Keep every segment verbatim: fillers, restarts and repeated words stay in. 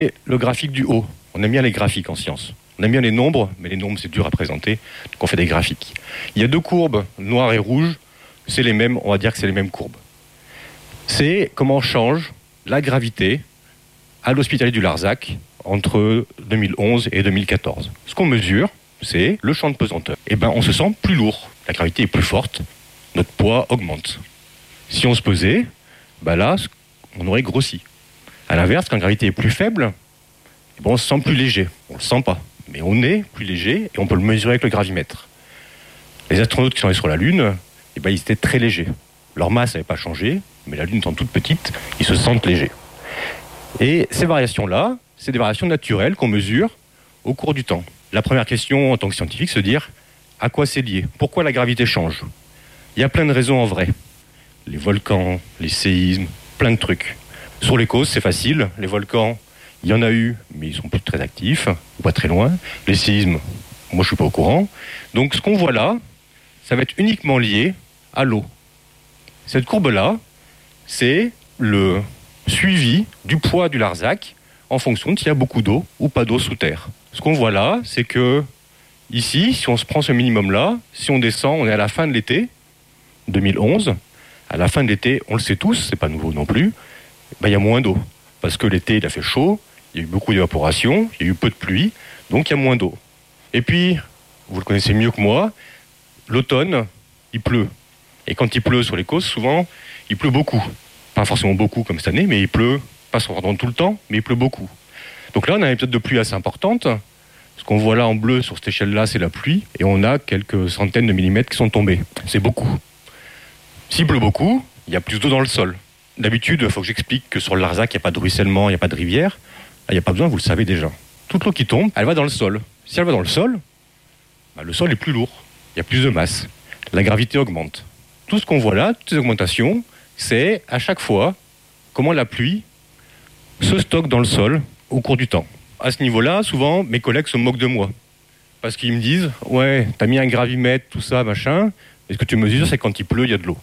Et le graphique du haut. On aime bien les graphiques en sciences. On aime bien les nombres, mais les nombres c'est dur à présenter, donc on fait des graphiques. Il y a deux courbes, noires et rouges, c'est les mêmes, on va dire que c'est les mêmes courbes. C'est comment change la gravité à l'hospitalier du Larzac entre deux mille onze et deux mille quatorze. Ce qu'on mesure, c'est le champ de pesanteur. Et ben on se sent plus lourd, la gravité est plus forte, notre poids augmente. Si on se pesait, ben là, on aurait grossi. À l'inverse, quand la gravité est plus faible, eh ben on se sent plus léger. On ne le sent pas, mais on est plus léger et on peut le mesurer avec le gravimètre. Les astronautes qui sont allés sur la Lune, eh ben ils étaient très légers. Leur masse n'avait pas changé, mais la Lune étant toute petite, ils se sentent légers. Et ces variations-là, c'est des variations naturelles qu'on mesure au cours du temps. La première question en tant que scientifique, c'est de dire à quoi c'est lié, pourquoi la gravité change. Il y a plein de raisons en vrai. Les volcans, les séismes, plein de trucs. Sur les causes, c'est facile. Les volcans, il y en a eu, mais ils sont plus très actifs, ou pas très loin. Les séismes, moi je suis pas au courant. Donc ce qu'on voit là, ça va être uniquement lié à l'eau. Cette courbe-là, c'est le suivi du poids du Larzac en fonction de s'il y a beaucoup d'eau ou pas d'eau sous terre. Ce qu'on voit là, c'est que ici, si on se prend ce minimum-là, si on descend, on est à la fin de l'été deux mille onze. À la fin de l'été, on le sait tous, c'est pas nouveau non plus, ben, il y a moins d'eau. Parce que l'été, il a fait chaud, il y a eu beaucoup d'évaporation, il y a eu peu de pluie, donc il y a moins d'eau. Et puis, vous le connaissez mieux que moi, l'automne, il pleut. Et quand il pleut sur les côtes, souvent, il pleut beaucoup. Pas forcément beaucoup comme cette année, mais il pleut, pas sur tout le temps, mais il pleut beaucoup. Donc là, on a une épisode de pluie assez importante. Ce qu'on voit là en bleu sur cette échelle-là, c'est la pluie. Et on a quelques centaines de millimètres qui sont tombés. C'est beaucoup. S'il pleut beaucoup, il y a plus d'eau dans le sol. D'habitude, il faut que j'explique que sur le Larzac, il n'y a pas de ruissellement, il n'y a pas de rivière. Là, il n'y a pas besoin, vous le savez déjà. Toute l'eau qui tombe, elle va dans le sol. Si elle va dans le sol, bah, le sol est plus lourd. Il y a plus de masse. La gravité augmente. Tout ce qu'on voit là, toutes ces augmentations, c'est à chaque fois comment la pluie se stocke dans le sol au cours du temps. À ce niveau-là, souvent, mes collègues se moquent de moi. Parce qu'ils me disent « Ouais, t'as mis un gravimètre, tout ça, machin. Et ce que tu mesures, c'est quand il pleut, il y a de l'eau. »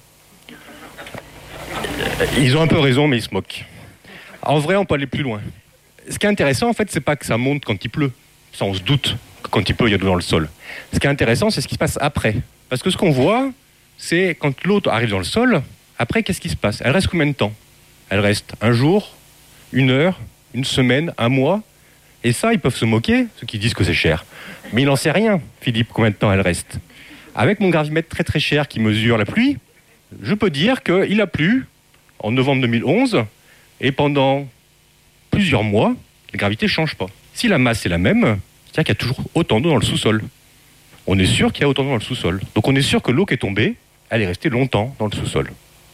Ils ont un peu raison, mais ils se moquent. En vrai, on peut aller plus loin. Ce qui est intéressant, en fait, c'est pas que ça monte quand il pleut. Ça, on se doute que quand il pleut, il y a de l'eau dans le sol. Ce qui est intéressant, c'est ce qui se passe après. Parce que ce qu'on voit, c'est quand l'eau arrive dans le sol, après, qu'est-ce qui se passe? Elle reste combien de temps? Elle reste un jour, une heure, une semaine, un mois. Et ça, ils peuvent se moquer, ceux qui disent que c'est cher. Mais il n'en sait rien, Philippe, combien de temps elle reste. Avec mon gravimètre très très cher qui mesure la pluie, je peux dire qu'il a plu en novembre deux mille onze, et pendant plusieurs mois, la gravité ne change pas. Si la masse est la même, c'est-à-dire qu'il y a toujours autant d'eau dans le sous-sol. On est sûr qu'il y a autant d'eau dans le sous-sol. Donc on est sûr que l'eau qui est tombée, elle est restée longtemps dans le sous-sol.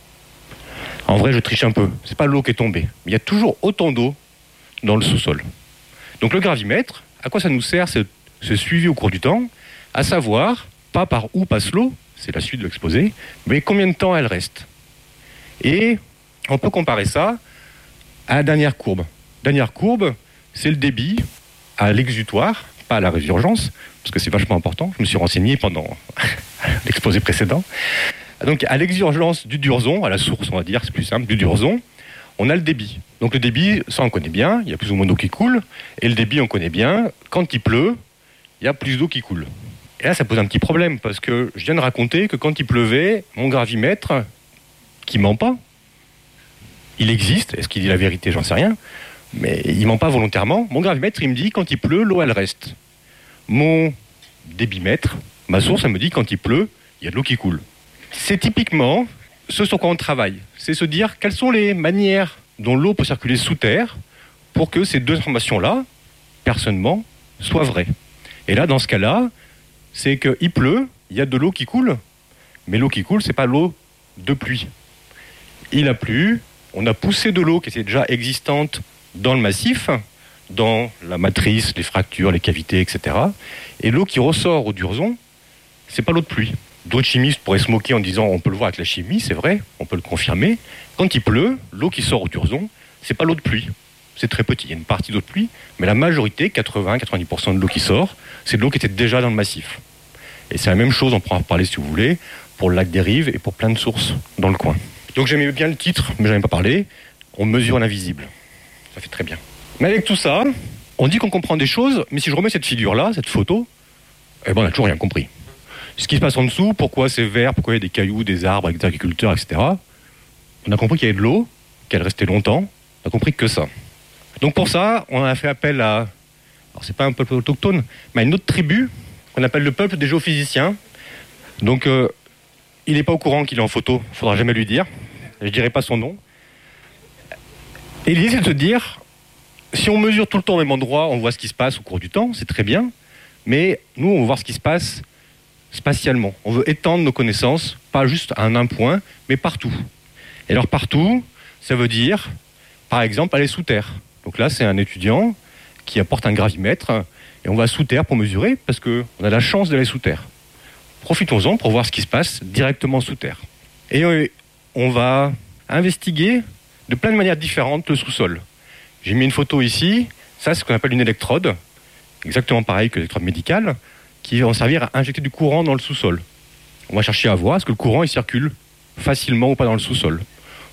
En vrai, je triche un peu. C'est pas l'eau qui est tombée. Mais il y a toujours autant d'eau dans le sous-sol. Donc le gravimètre, à quoi ça nous sert, c'est ce suivi au cours du temps, à savoir, pas par où passe l'eau, c'est la suite de l'exposé, mais combien de temps elle reste. Et on peut comparer ça à la dernière courbe. Dernière courbe, c'est le débit à l'exutoire, pas à la résurgence, parce que c'est vachement important. Je me suis renseigné pendant l'exposé précédent. Donc à l'exurgence du Durzon, à la source on va dire, c'est plus simple, du Durzon, on a le débit. Donc le débit, ça on connaît bien, il y a plus ou moins d'eau qui coule, et le débit on connaît bien, quand il pleut, il y a plus d'eau qui coule. Et là ça pose un petit problème, parce que je viens de raconter que quand il pleuvait, mon gravimètre, qui ment pas, il existe, est-ce qu'il dit la vérité, j'en sais rien, mais il ment pas volontairement, mon gravimètre il me dit quand il pleut, l'eau elle reste. Mon débitmètre, ma source elle me dit quand il pleut, il y a de l'eau qui coule. C'est typiquement ce sur quoi on travaille. C'est se dire quelles sont les manières dont l'eau peut circuler sous terre pour que ces deux informations-là, personnement, soient vraies. Et là, dans ce cas-là, c'est qu'il pleut, il y a de l'eau qui coule, mais l'eau qui coule, c'est pas l'eau de pluie. Il a plu, on a poussé de l'eau qui était déjà existante dans le massif, dans la matrice, les fractures, les cavités, et cetera. Et l'eau qui ressort au Durzon, c'est pas l'eau de pluie. D'autres chimistes pourraient se moquer en disant on peut le voir avec la chimie, c'est vrai, on peut le confirmer. Quand il pleut, l'eau qui sort au Durzon, c'est pas l'eau de pluie. C'est très petit, il y a une partie d'eau de pluie, mais la majorité, quatre-vingts à quatre-vingt-dix pour cent de l'eau qui sort, c'est de l'eau qui était déjà dans le massif. Et c'est la même chose, on pourra en reparler si vous voulez, pour le lac des Rives et pour plein de sources dans le coin. Donc j'aimais bien le titre, mais j'en ai pas parlé, on mesure l'invisible. Ça fait très bien. Mais avec tout ça, on dit qu'on comprend des choses, mais si je remets cette figure-là, cette photo, eh ben on n'a toujours rien compris. Ce qui se passe en dessous, pourquoi c'est vert, pourquoi il y a des cailloux, des arbres, des agriculteurs, et cetera. On a compris qu'il y avait de l'eau, qu'elle restait longtemps, on a compris que ça. Donc pour ça, on a fait appel à, alors c'est pas un peuple autochtone, mais à une autre tribu, qu'on appelle le peuple des géophysiciens. Donc euh, il n'est pas au courant qu'il est en photo, il ne faudra jamais lui dire, je ne dirai pas son nom. Et l'idée c'est de se dire, si on mesure tout le temps au même endroit, on voit ce qui se passe au cours du temps, c'est très bien, mais nous on veut voir ce qui se passe spatialement. On veut étendre nos connaissances, pas juste à un, un point, mais partout. Et alors partout, ça veut dire, par exemple, aller sous terre. Donc là, c'est un étudiant qui apporte un gravimètre, et on va sous terre pour mesurer, parce qu'on a la chance d'aller sous terre. Profitons-en pour voir ce qui se passe directement sous terre. Et on va investiguer de plein de manières différentes le sous-sol. J'ai mis une photo ici, ça c'est ce qu'on appelle une électrode, exactement pareil que l'électrode médicale, qui va servir à injecter du courant dans le sous-sol. On va chercher à voir est-ce que le courant il circule facilement ou pas dans le sous-sol. Pourquoi ?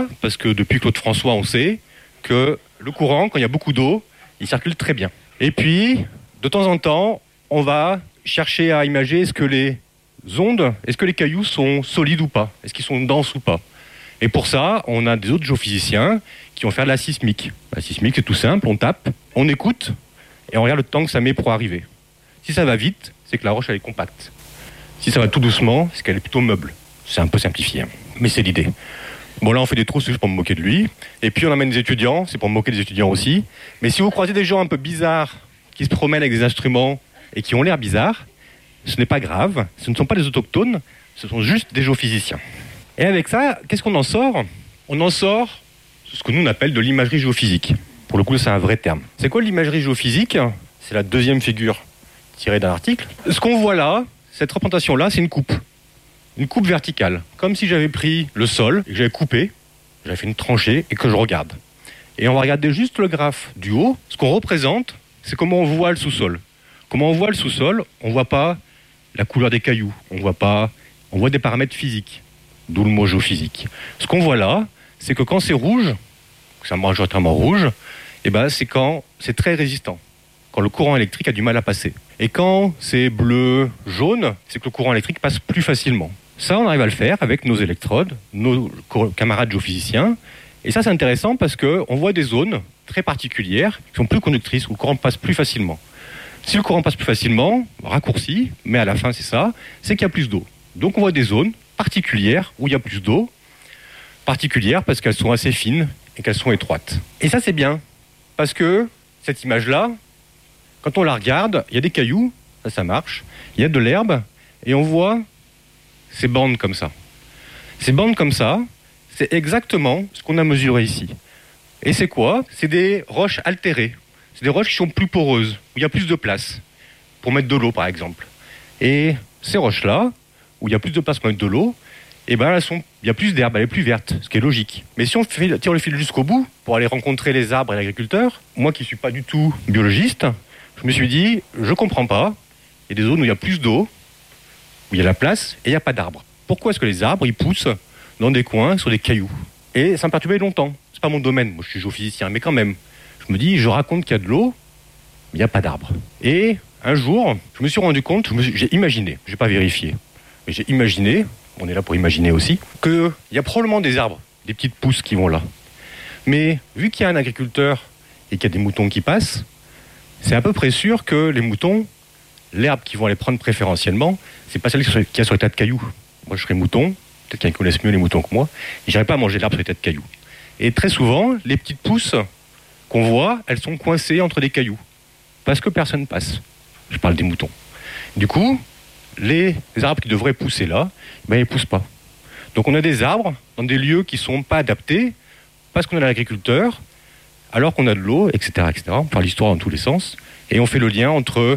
Parce que depuis Claude François, on sait que le courant, quand il y a beaucoup d'eau, il circule très bien. Et puis, de temps en temps, on va chercher à imager est-ce que les ondes, est-ce que les cailloux sont solides ou pas ? Est-ce qu'ils sont denses ou pas ? Et pour ça, on a des autres géophysiciens qui vont faire de la sismique. La sismique, c'est tout simple, on tape, on écoute, et on regarde le temps que ça met pour arriver. Si ça va vite, c'est que la roche elle est compacte. Si ça va tout doucement, c'est qu'elle est plutôt meuble. C'est un peu simplifié, mais c'est l'idée. Bon là on fait des trous, c'est juste pour me moquer de lui. Et puis on amène des étudiants, c'est pour me moquer des étudiants aussi. Mais si vous croisez des gens un peu bizarres, qui se promènent avec des instruments et qui ont l'air bizarres, ce n'est pas grave, ce ne sont pas des autochtones, ce sont juste des géophysiciens. Et avec ça, qu'est-ce qu'on en sort ? On en sort ce que nous on appelle de l'imagerie géophysique. Pour le coup c'est un vrai terme. C'est quoi l'imagerie géophysique ? C'est la deuxième figure tiré d'un article. Ce qu'on voit là, cette représentation-là, c'est une coupe. Une coupe verticale. Comme si j'avais pris le sol, et que j'avais coupé, j'avais fait une tranchée, et que je regarde. Et on va regarder juste le graphe du haut. Ce qu'on représente, c'est comment on voit le sous-sol. Comment on voit le sous-sol, on ne voit pas la couleur des cailloux. On voit pas, on voit des paramètres physiques. D'où le mot géophysique. Ce qu'on voit là, c'est que quand c'est rouge, c'est majoritairement rouge, et ben c'est quand c'est très résistant. Quand le courant électrique a du mal à passer. Et quand c'est bleu, jaune, c'est que le courant électrique passe plus facilement. Ça, on arrive à le faire avec nos électrodes, nos camarades géophysiciens. Et ça, c'est intéressant parce qu'on voit des zones très particulières qui sont plus conductrices, où le courant passe plus facilement. Si le courant passe plus facilement, raccourci, mais à la fin, c'est ça, c'est qu'il y a plus d'eau. Donc on voit des zones particulières où il y a plus d'eau, particulières parce qu'elles sont assez fines et qu'elles sont étroites. Et ça, c'est bien, parce que cette image-là, quand on la regarde, il y a des cailloux, ça, ça marche. Il y a de l'herbe, et on voit ces bandes comme ça. Ces bandes comme ça, c'est exactement ce qu'on a mesuré ici. Et c'est quoi ? C'est des roches altérées. C'est des roches qui sont plus poreuses, où il y a plus de place, pour mettre de l'eau, par exemple. Et ces roches-là, où il y a plus de place pour mettre de l'eau, eh ben, elles sont, il y a plus d'herbe, elle est plus verte, ce qui est logique. Mais si on fait, tire le fil jusqu'au bout, pour aller rencontrer les arbres et l'agriculteur, moi qui ne suis pas du tout biologiste, je me suis dit, je comprends pas, il y a des zones où il y a plus d'eau, où il y a la place, et il n'y a pas d'arbres. Pourquoi est-ce que les arbres, ils poussent dans des coins, sur des cailloux ? Et ça me perturbait longtemps. C'est pas mon domaine, moi je suis géophysicien, mais quand même. Je me dis, je raconte qu'il y a de l'eau, mais il n'y a pas d'arbres. Et un jour, je me suis rendu compte, je me suis, j'ai imaginé, je n'ai pas vérifié, mais j'ai imaginé, on est là pour imaginer aussi, qu'il y a probablement des arbres, des petites pousses qui vont là. Mais vu qu'il y a un agriculteur et qu'il y a des moutons qui passent, c'est à peu près sûr que les moutons, l'herbe qu'ils vont aller prendre préférentiellement, c'est pas celle qu'il y a sur les tas de cailloux. Moi, je serais mouton, peut-être qu'ils connaissent mieux les moutons que moi, et j'irais pas manger l'herbe sur les tas de cailloux. Et très souvent, les petites pousses qu'on voit, elles sont coincées entre des cailloux, parce que personne passe. Je parle des moutons. Du coup, les arbres qui devraient pousser là, ben, ils ne poussent pas. Donc on a des arbres dans des lieux qui ne sont pas adaptés, parce qu'on a l'agriculteur, alors qu'on a de l'eau, et cetera, et cetera. On parle l'histoire dans tous les sens, et on fait le lien entre...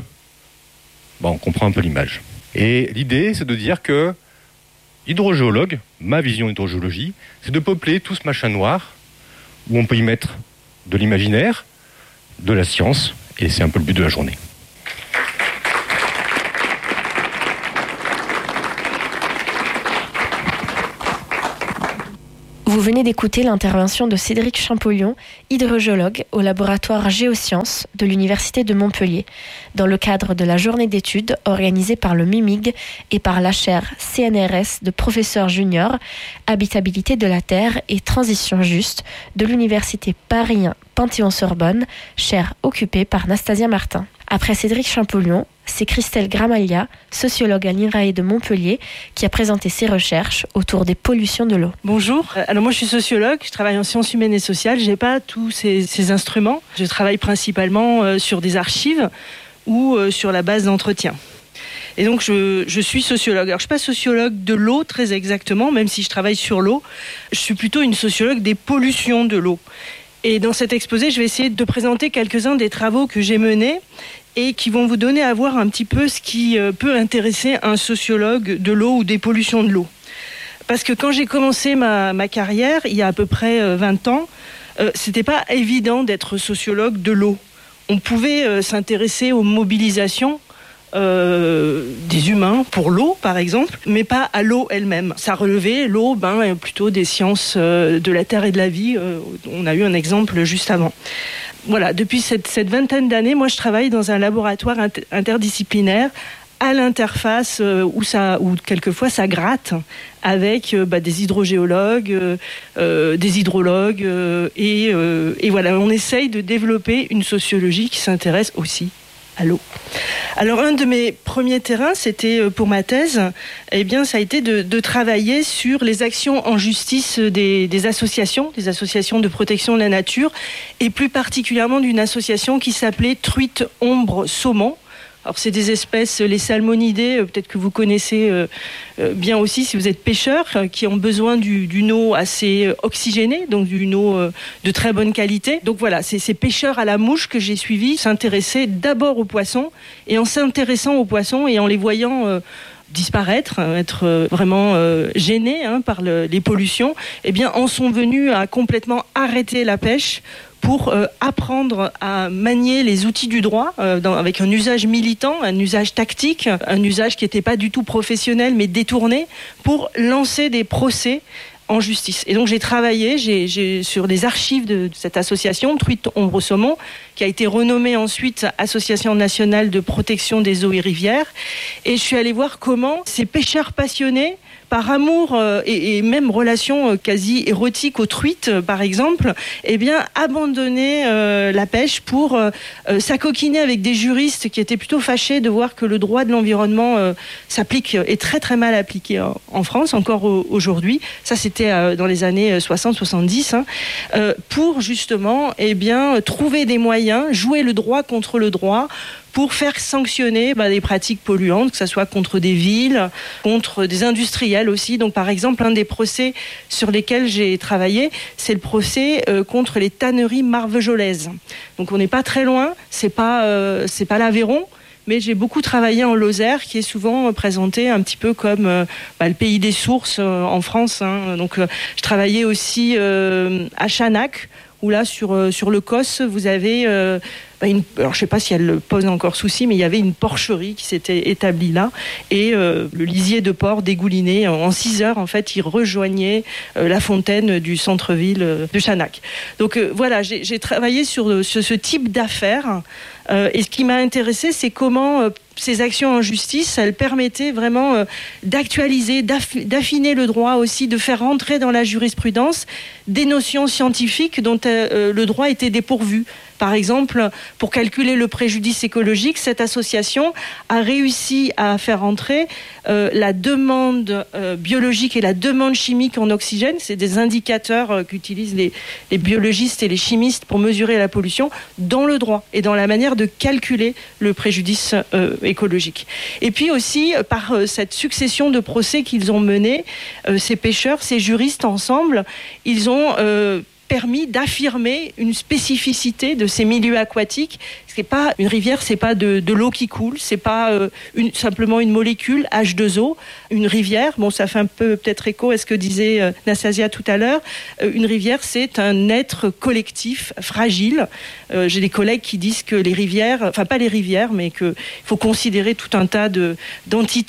Bon, on comprend un peu l'image. Et l'idée, c'est de dire que hydrogéologue, ma vision d'hydrogéologie, c'est de peupler tout ce machin noir, où on peut y mettre de l'imaginaire, de la science, et c'est un peu le but de la journée. Vous venez d'écouter l'intervention de Cédric Champollion, hydrogéologue au laboratoire Géosciences de l'Université de Montpellier, dans le cadre de la journée d'études organisée par le MIMIG et par la chaire C N R S de professeur junior, Habitabilité de la Terre et Transition juste de l'Université Paris un Panthéon-Sorbonne, chaire occupée par Nastasia Martin. Après Cédric Champollion, c'est Christelle Gramaglia, sociologue à l'I N R A E de Montpellier, qui a présenté ses recherches autour des pollutions de l'eau. Bonjour, alors moi je suis sociologue, je travaille en sciences humaines et sociales, je n'ai pas tous ces, ces instruments. Je travaille principalement euh, sur des archives ou euh, sur la base d'entretien. Et donc je, je suis sociologue. Alors je ne suis pas sociologue de l'eau très exactement, même si je travaille sur l'eau. Je suis plutôt une sociologue des pollutions de l'eau. Et dans cet exposé, je vais essayer de présenter quelques-uns des travaux que j'ai menés et qui vont vous donner à voir un petit peu ce qui peut intéresser un sociologue de l'eau ou des pollutions de l'eau. Parce que quand j'ai commencé ma, ma carrière, il y a à peu près vingt ans, euh, c'était pas évident d'être sociologue de l'eau. On pouvait euh, s'intéresser aux mobilisations Euh, des humains pour l'eau par exemple, mais pas à l'eau elle-même. Ça relevait l'eau, ben, plutôt des sciences euh, de la terre et de la vie. Euh, on a eu un exemple juste avant. Voilà, depuis cette, cette vingtaine d'années, moi je travaille dans un laboratoire inter- interdisciplinaire à l'interface euh, où, ça, où quelquefois ça gratte avec euh, bah, des hydrogéologues, euh, euh, des hydrologues euh, et, euh, et voilà, on essaye de développer une sociologie qui s'intéresse aussi à l'eau. Alors un de mes premiers terrains, c'était pour ma thèse, eh bien ça a été de, de travailler sur les actions en justice des, des associations, des associations de protection de la nature, et plus particulièrement d'une association qui s'appelait Truite Ombre Saumon. Alors c'est des espèces, les salmonidés, peut-être que vous connaissez euh, bien aussi si vous êtes pêcheur, euh, qui ont besoin du, d'une eau assez oxygénée, donc d'une eau euh, de très bonne qualité. Donc voilà, c'est ces pêcheurs à la mouche que j'ai suivis s'intéressaient d'abord aux poissons, et en s'intéressant aux poissons et en les voyant euh, disparaître, être vraiment euh, gênés hein, par le, les pollutions, eh bien en sont venus à complètement arrêter la pêche pour euh, apprendre à manier les outils du droit euh, dans, avec un usage militant, un usage tactique, un usage qui n'était pas du tout professionnel mais détourné, pour lancer des procès en justice. Et donc j'ai travaillé j'ai, j'ai, sur les archives de, de cette association, Truite Ombre Saumon, qui a été renommée ensuite Association nationale de protection des eaux et rivières. Et je suis allée voir comment ces pêcheurs passionnés, par amour euh, et, et même relation euh, quasi érotique aux truites, euh, par exemple, eh bien, abandonner euh, la pêche pour euh, euh, s'acoquiner avec des juristes qui étaient plutôt fâchés de voir que le droit de l'environnement euh, s'applique, est très très mal appliqué en, en France, encore au, aujourd'hui. Ça, c'était euh, dans les années soixante soixante-dix, hein, euh, pour justement eh bien, trouver des moyens, jouer le droit contre le droit, pour faire sanctionner bah, des pratiques polluantes, que ce soit contre des villes, contre des industriels aussi. Donc par exemple, un des procès sur lesquels j'ai travaillé, c'est le procès euh, contre les tanneries marvejolaises. Donc on n'est pas très loin, c'est pas, euh, c'est pas l'Aveyron, mais j'ai beaucoup travaillé en Lozère, qui est souvent présenté un petit peu comme euh, bah, le pays des sources euh, en France. Hein. Donc euh, je travaillais aussi euh, à Chanac, où là, sur, euh, sur le Cos, vous avez... Euh, Une, alors je ne sais pas si elle pose encore souci, mais il y avait une porcherie qui s'était établie là, et euh, le lisier de porc dégouliné en six heures, en fait, il rejoignait euh, la fontaine du centre-ville euh, de Chanac. Donc euh, voilà, j'ai, j'ai travaillé sur, sur ce type d'affaires, euh, et ce qui m'a intéressé, c'est comment euh, ces actions en justice, elles permettaient vraiment euh, d'actualiser, d'aff, d'affiner le droit aussi, de faire rentrer dans la jurisprudence des notions scientifiques dont euh, le droit était dépourvu. Par exemple, pour calculer le préjudice écologique, cette association a réussi à faire entrer euh, la demande euh, biologique et la demande chimique en oxygène. C'est des indicateurs euh, qu'utilisent les, les biologistes et les chimistes pour mesurer la pollution dans le droit et dans la manière de calculer le préjudice euh, écologique. Et puis aussi, euh, par euh, cette succession de procès qu'ils ont menés, euh, ces pêcheurs, ces juristes ensemble, ils ont... Euh, permis d'affirmer une spécificité de ces milieux aquatiques. C'est pas une rivière, c'est pas de, de l'eau qui coule, c'est pas euh, une, simplement une molécule H deux O. Une rivière, bon, ça fait un peu peut-être écho à ce que disait euh, Nastasia tout à l'heure. Euh, une rivière, c'est un être collectif fragile. Euh, j'ai des collègues qui disent que les rivières, enfin pas les rivières, mais que il faut considérer tout un tas de d'entités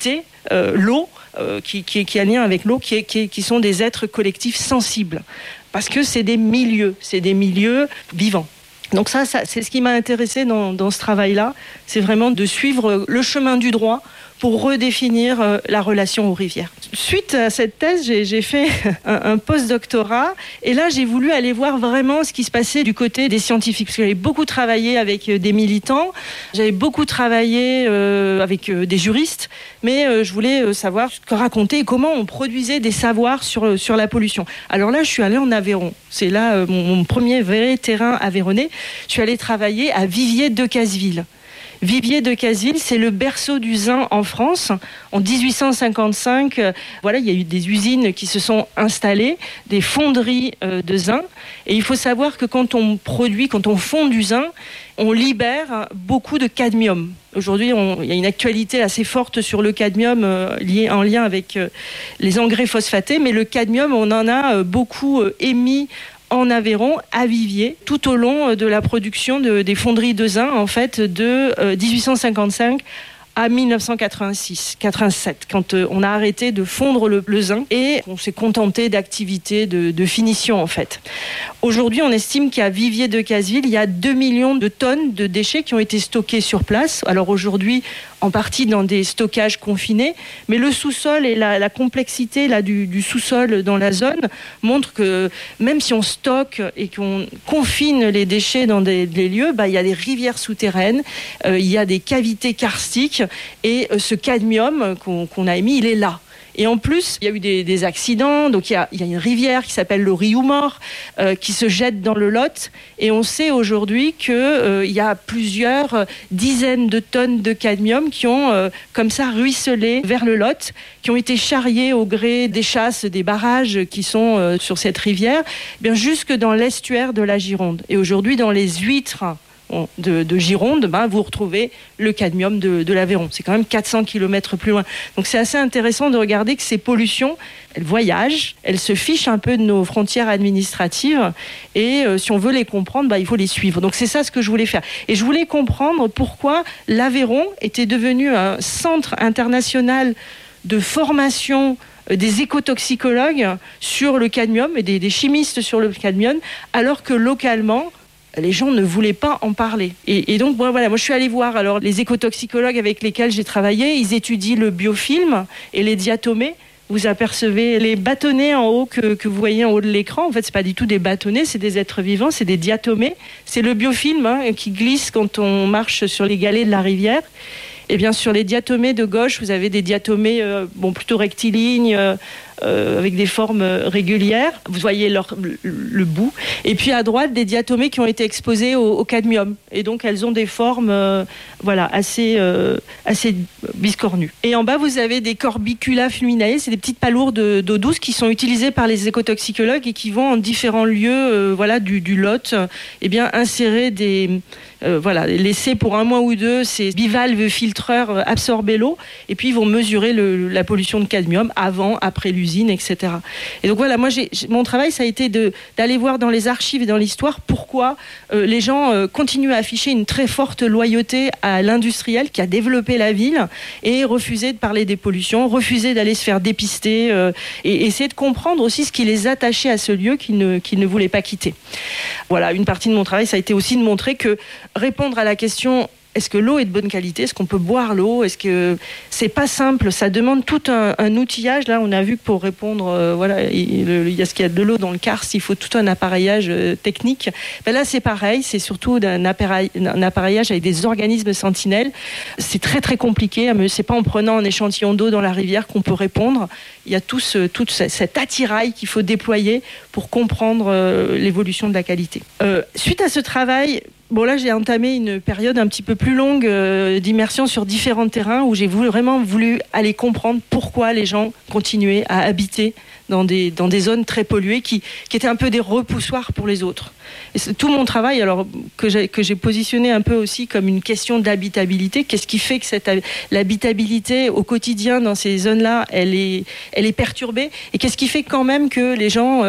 euh, l'eau, euh, qui, qui, qui a un lien avec l'eau, qui, est, qui, qui sont des êtres collectifs sensibles. Parce que c'est des milieux, c'est des milieux vivants. Donc ça, ça c'est ce qui m'a intéressé dans, dans ce travail-là, c'est vraiment de suivre le chemin du droit pour redéfinir euh, la relation aux rivières. Suite à cette thèse, j'ai, j'ai fait un, un post-doctorat et là, j'ai voulu aller voir vraiment ce qui se passait du côté des scientifiques, parce que j'avais beaucoup travaillé avec des militants, j'avais beaucoup travaillé euh, avec euh, des juristes, mais euh, je voulais euh, savoir ce que raconter et comment on produisait des savoirs sur, sur la pollution. Alors là, je suis allée en Aveyron. C'est là euh, mon, mon premier vrai terrain aveyronnais. Je suis allée travailler à Viviers-de-Cazeville. Viviers-de-Cazeville, c'est le berceau du zin en France. En dix-huit cent cinquante-cinq, euh, voilà, il y a eu des usines qui se sont installées, des fonderies euh, de zin. Et il faut savoir que quand on produit, quand on fond du zin, on libère beaucoup de cadmium. Aujourd'hui, on, il y a une actualité assez forte sur le cadmium euh, lié, en lien avec euh, les engrais phosphatés, mais le cadmium, on en a euh, beaucoup euh, émis en Aveyron, à Viviers, tout au long de la production de, des fonderies de zin, en fait, de euh, dix-huit cent cinquante-cinq à mille neuf cent quatre-vingt-six, quatre-vingt-sept, quand euh, on a arrêté de fondre le, le zin et on s'est contenté d'activités de, de finition, en fait. Aujourd'hui, on estime qu'à Viviers-de-Cazeville, il y a deux millions de tonnes de déchets qui ont été stockés sur place. Alors aujourd'hui, en partie dans des stockages confinés, mais le sous-sol et la, la complexité là, du, du sous-sol dans la zone montrent que même si on stocke et qu'on confine les déchets dans des, des lieux, bah, il y a des rivières souterraines, euh, il y a des cavités karstiques et euh, ce cadmium qu'on, qu'on a émis, il est là. Et en plus, il y a eu des, des accidents. Donc, il y, a, il y a une rivière qui s'appelle le Rioumort euh, qui se jette dans le Lot. Et on sait aujourd'hui qu'il euh, y a plusieurs dizaines de tonnes de cadmium qui ont, euh, comme ça, ruisselé vers le Lot, qui ont été charriées au gré des chasses, des barrages qui sont euh, sur cette rivière, eh bien, jusque dans l'estuaire de la Gironde. Et aujourd'hui, dans les huîtres De, de Gironde, ben, vous retrouvez le cadmium de, de l'Aveyron. C'est quand même quatre cents kilomètres plus loin. Donc c'est assez intéressant de regarder que ces pollutions, elles voyagent, elles se fichent un peu de nos frontières administratives et euh, si on veut les comprendre, ben, il faut les suivre. Donc c'est ça ce que je voulais faire. Et je voulais comprendre pourquoi l'Aveyron était devenu un centre international de formation des écotoxicologues sur le cadmium et des, des chimistes sur le cadmium, alors que localement, les gens ne voulaient pas en parler. Et, et donc, bon, voilà, moi je suis allée voir alors, les écotoxicologues avec lesquels j'ai travaillé. Ils étudient le biofilm et les diatomées. Vous apercevez les bâtonnets en haut que, que vous voyez en haut de l'écran. En fait, ce n'est pas du tout des bâtonnets, c'est des êtres vivants, c'est des diatomées. C'est le biofilm hein, qui glisse quand on marche sur les galets de la rivière. Et bien, sur les diatomées de gauche, vous avez des diatomées euh, bon, plutôt rectilignes, euh, euh, avec des formes régulières. Vous voyez leur, le, le bout. Et puis à droite, des diatomées qui ont été exposées au, au cadmium. Et donc, elles ont des formes euh, voilà, assez, euh, assez biscornues. Et en bas, vous avez des corbicula fulminae. C'est des petites palourdes d'eau douce qui sont utilisées par les écotoxicologues et qui vont en différents lieux euh, voilà, du, du Lot eh bien, insérer des... Euh, voilà, laisser pour un mois ou deux ces bivalves filtreurs absorber l'eau et puis ils vont mesurer le, la pollution de cadmium avant, après l'usine, et cetera. Et donc voilà, moi j'ai, mon travail ça a été de, d'aller voir dans les archives et dans l'histoire pourquoi euh, les gens euh, continuent à afficher une très forte loyauté à l'industriel qui a développé la ville et refuser de parler des pollutions, refuser d'aller se faire dépister euh, et essayer de comprendre aussi ce qui les attachait à ce lieu qu'ils ne, qu'ils ne voulaient pas quitter. Voilà, une partie de mon travail ça a été aussi de montrer que répondre à la question est-ce que l'eau est de bonne qualité, est-ce qu'on peut boire l'eau, est-ce que c'est pas simple, ça demande tout un, un outillage. Là on a vu que pour répondre euh, voilà, il, il y a ce qu'il y a de l'eau dans le Kars, il faut tout un appareillage euh, technique. Ben là c'est pareil, c'est surtout un, appareil, un appareillage avec des organismes sentinelles. C'est très très compliqué, mais c'est pas en prenant un échantillon d'eau dans la rivière qu'on peut répondre. Il y a tout, ce, tout cet attirail qu'il faut déployer pour comprendre euh, l'évolution de la qualité. Euh, suite à ce travail, bon là j'ai entamé une période un petit peu plus longue euh, d'immersion sur différents terrains où j'ai voulu, vraiment voulu aller comprendre pourquoi les gens continuaient à habiter dans des, dans des zones très polluées qui, qui étaient un peu des repoussoirs pour les autres. Et c'est tout mon travail alors, que, j'ai, que j'ai positionné un peu aussi comme une question d'habitabilité. Qu'est-ce qui fait que cette, l'habitabilité au quotidien dans ces zones-là, elle est, elle est perturbée et qu'est-ce qui fait quand même que les gens... Euh,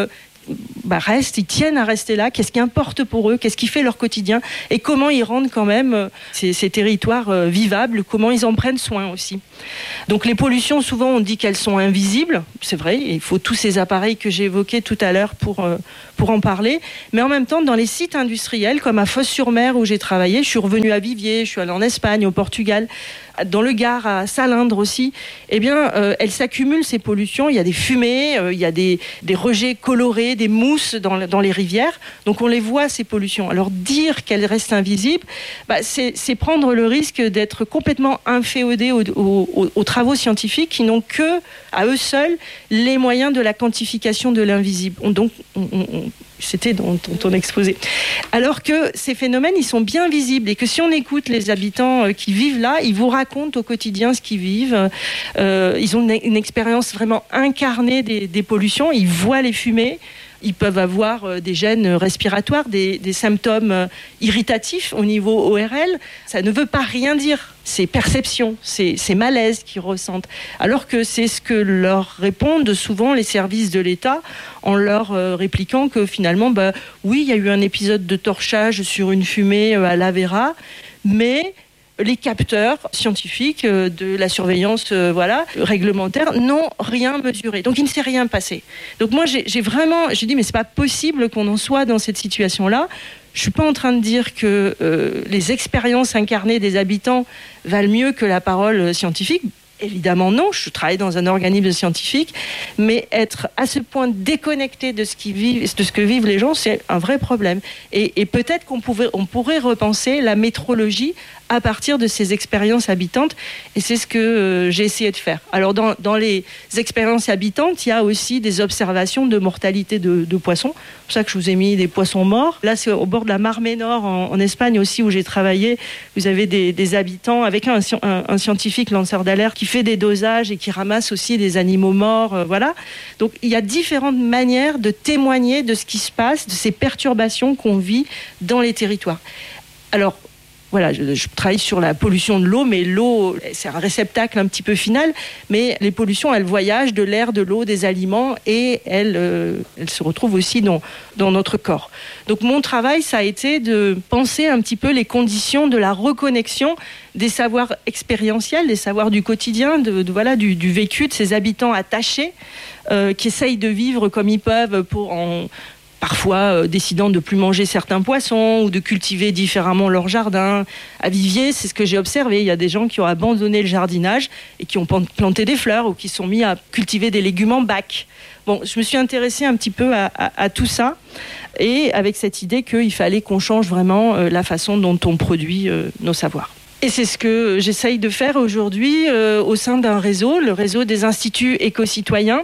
bah, restent, ils tiennent à rester là. Qu'est-ce qui importe pour eux? Qu'est-ce qui fait leur quotidien? Et comment ils rendent quand même euh, ces, ces territoires euh, vivables? Comment ils en prennent soin aussi? Donc les pollutions, souvent on dit qu'elles sont invisibles. C'est vrai, il faut tous ces appareils que j'ai évoqués tout à l'heure pour, euh, pour en parler. Mais en même temps, dans les sites industriels, comme à Fos-sur-Mer où j'ai travaillé, je suis revenue à Viviers, je suis allée en Espagne, au Portugal, dans le Gard, à Salindre aussi, eh bien, euh, elles s'accumulent, ces pollutions. Il y a des fumées, euh, il y a des, des rejets colorés, des mousses dans, dans les rivières. Donc, on les voit, ces pollutions. Alors, dire qu'elles restent invisibles, bah, c'est, c'est prendre le risque d'être complètement inféodé aux, aux, aux travaux scientifiques qui n'ont que, à eux seuls, les moyens de la quantification de l'invisible. On, donc, on, on, c'était dans ton, ton exposé. Alors que ces phénomènes, ils sont bien visibles et que si on écoute les habitants qui vivent là, ils vous racontent au quotidien ce qu'ils vivent. Euh, ils ont une, une expérience vraiment incarnée des, des pollutions. Ils voient les fumées. Ils peuvent avoir des gènes respiratoires, des, des symptômes irritatifs au niveau O R L. Ça ne veut pas rien dire. C'est perception, c'est, c'est malaise qu'ils ressentent. Alors que c'est ce que leur répondent souvent les services de l'État en leur euh, répliquant que finalement, bah, oui, il y a eu un épisode de torchage sur une fumée euh, à l'Aveyra, mais les capteurs scientifiques euh, de la surveillance euh, voilà, réglementaire n'ont rien mesuré. Donc il ne s'est rien passé. Donc moi j'ai, j'ai vraiment, j'ai dit mais c'est pas possible qu'on en soit dans cette situation-là. Je suis pas en train de dire que euh, les expériences incarnées des habitants valent mieux que la parole scientifique. Évidemment non, je travaille dans un organisme scientifique, mais être à ce point déconnecté de ce, qui vivent, de ce que vivent les gens, c'est un vrai problème. Et, et peut-être qu'on pouvait, on pourrait repenser la métrologie à partir de ces expériences habitantes, et c'est ce que euh, j'ai essayé de faire. Alors dans, dans les expériences habitantes, il y a aussi des observations de mortalité de, de poissons. C'est pour ça que je vous ai mis des poissons morts. Là, c'est au bord de la Mar Menor, en, en Espagne aussi, où j'ai travaillé. Vous avez des, des habitants, avec un, un, un scientifique lanceur d'alerte qui fait des dosages et qui ramasse aussi des animaux morts. Euh, voilà. Donc il y a différentes manières de témoigner de ce qui se passe, de ces perturbations qu'on vit dans les territoires. Alors, voilà, je, je travaille sur la pollution de l'eau, mais l'eau, c'est un réceptacle un petit peu final, mais les pollutions, elles voyagent de l'air, de l'eau, des aliments, et elles, euh, elles se retrouvent aussi dans, dans notre corps. Donc mon travail, ça a été de penser un petit peu les conditions de la reconnexion des savoirs expérientiels, des savoirs du quotidien, de, de, voilà, du, du vécu de ces habitants attachés, euh, qui essayent de vivre comme ils peuvent pour en... parfois euh, décidant de ne plus manger certains poissons ou de cultiver différemment leur jardin. À Viviers, c'est ce que j'ai observé. Il y a des gens qui ont abandonné le jardinage et qui ont planté des fleurs ou qui sont mis à cultiver des légumes en bac. Bon, je me suis intéressée un petit peu à, à, à tout ça, et avec cette idée qu'il fallait qu'on change vraiment euh, la façon dont on produit euh, nos savoirs. Et c'est ce que j'essaye de faire aujourd'hui euh, au sein d'un réseau, le réseau des instituts éco-citoyens.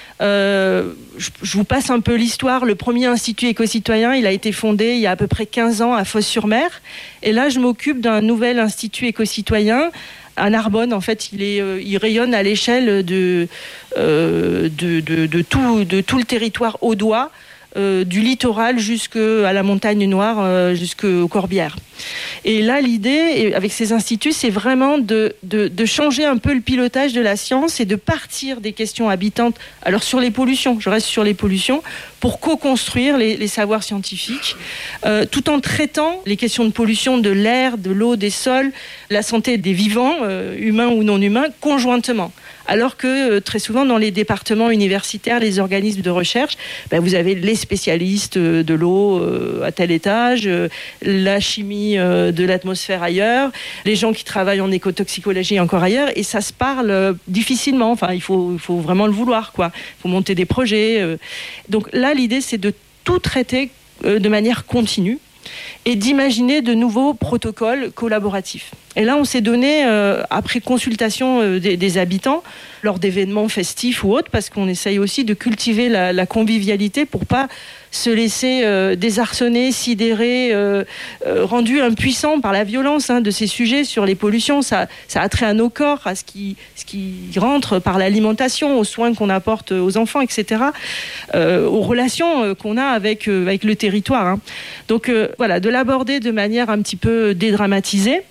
Euh, je, je vous passe un peu l'histoire. Le premier institut éco-citoyen, il a été fondé il y a à peu près quinze ans à Fos-sur-Mer. Et là, je m'occupe d'un nouvel institut éco-citoyen à Narbonne. En fait, il, est, euh, il rayonne à l'échelle de, euh, de, de, de, tout, de tout le territoire audois, euh, du littoral jusqu'à la montagne noire, euh, jusqu'aux Corbières. Et là, l'idée, avec ces instituts, c'est vraiment de, de, de changer un peu le pilotage de la science et de partir des questions habitantes, alors sur les pollutions, je reste sur les pollutions, pour co-construire les, les savoirs scientifiques, euh, tout en traitant les questions de pollution de l'air, de l'eau, des sols, la santé des vivants, euh, humains ou non humains, conjointement. Alors que euh, très souvent, dans les départements universitaires, les organismes de recherche, ben, vous avez les spécialistes de l'eau euh, à tel étage, euh, la chimie euh, de l'atmosphère ailleurs, les gens qui travaillent en écotoxicologie encore ailleurs, et ça se parle euh, difficilement. Enfin, il faut, il faut vraiment le vouloir, quoi. Il faut monter des projets. Euh. Donc là, l'idée, c'est de tout traiter euh, de manière continue et d'imaginer de nouveaux protocoles collaboratifs. Et là, on s'est donné, euh, après consultation euh, des, des habitants, lors d'événements festifs ou autres, parce qu'on essaye aussi de cultiver la, la convivialité pour pas se laisser euh, désarçonner, sidérer, euh, euh, rendu impuissant par la violence hein, de ces sujets sur les pollutions. Ça, ça a trait à nos corps, à ce qui, ce qui rentre par l'alimentation, aux soins qu'on apporte aux enfants, et cetera, euh, aux relations euh, qu'on a avec, euh, avec le territoire. Hein. Donc euh, voilà, de l'aborder de manière un petit peu dédramatisée.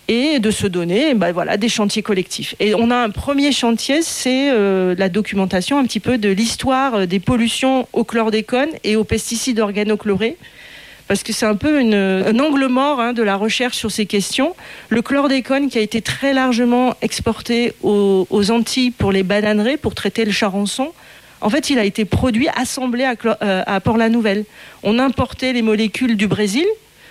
et de se donner ben voilà, des chantiers collectifs. Et on a un premier chantier, c'est euh, la documentation un petit peu de l'histoire des pollutions au chlordécone et aux pesticides organochlorés, parce que c'est un peu une, un angle mort hein, de la recherche sur ces questions. Le chlordécone qui a été très largement exporté aux, aux Antilles pour les bananeraies, pour traiter le charançon, en fait, il a été produit, assemblé à, euh, à Port-la-Nouvelle. On importait les molécules du Brésil,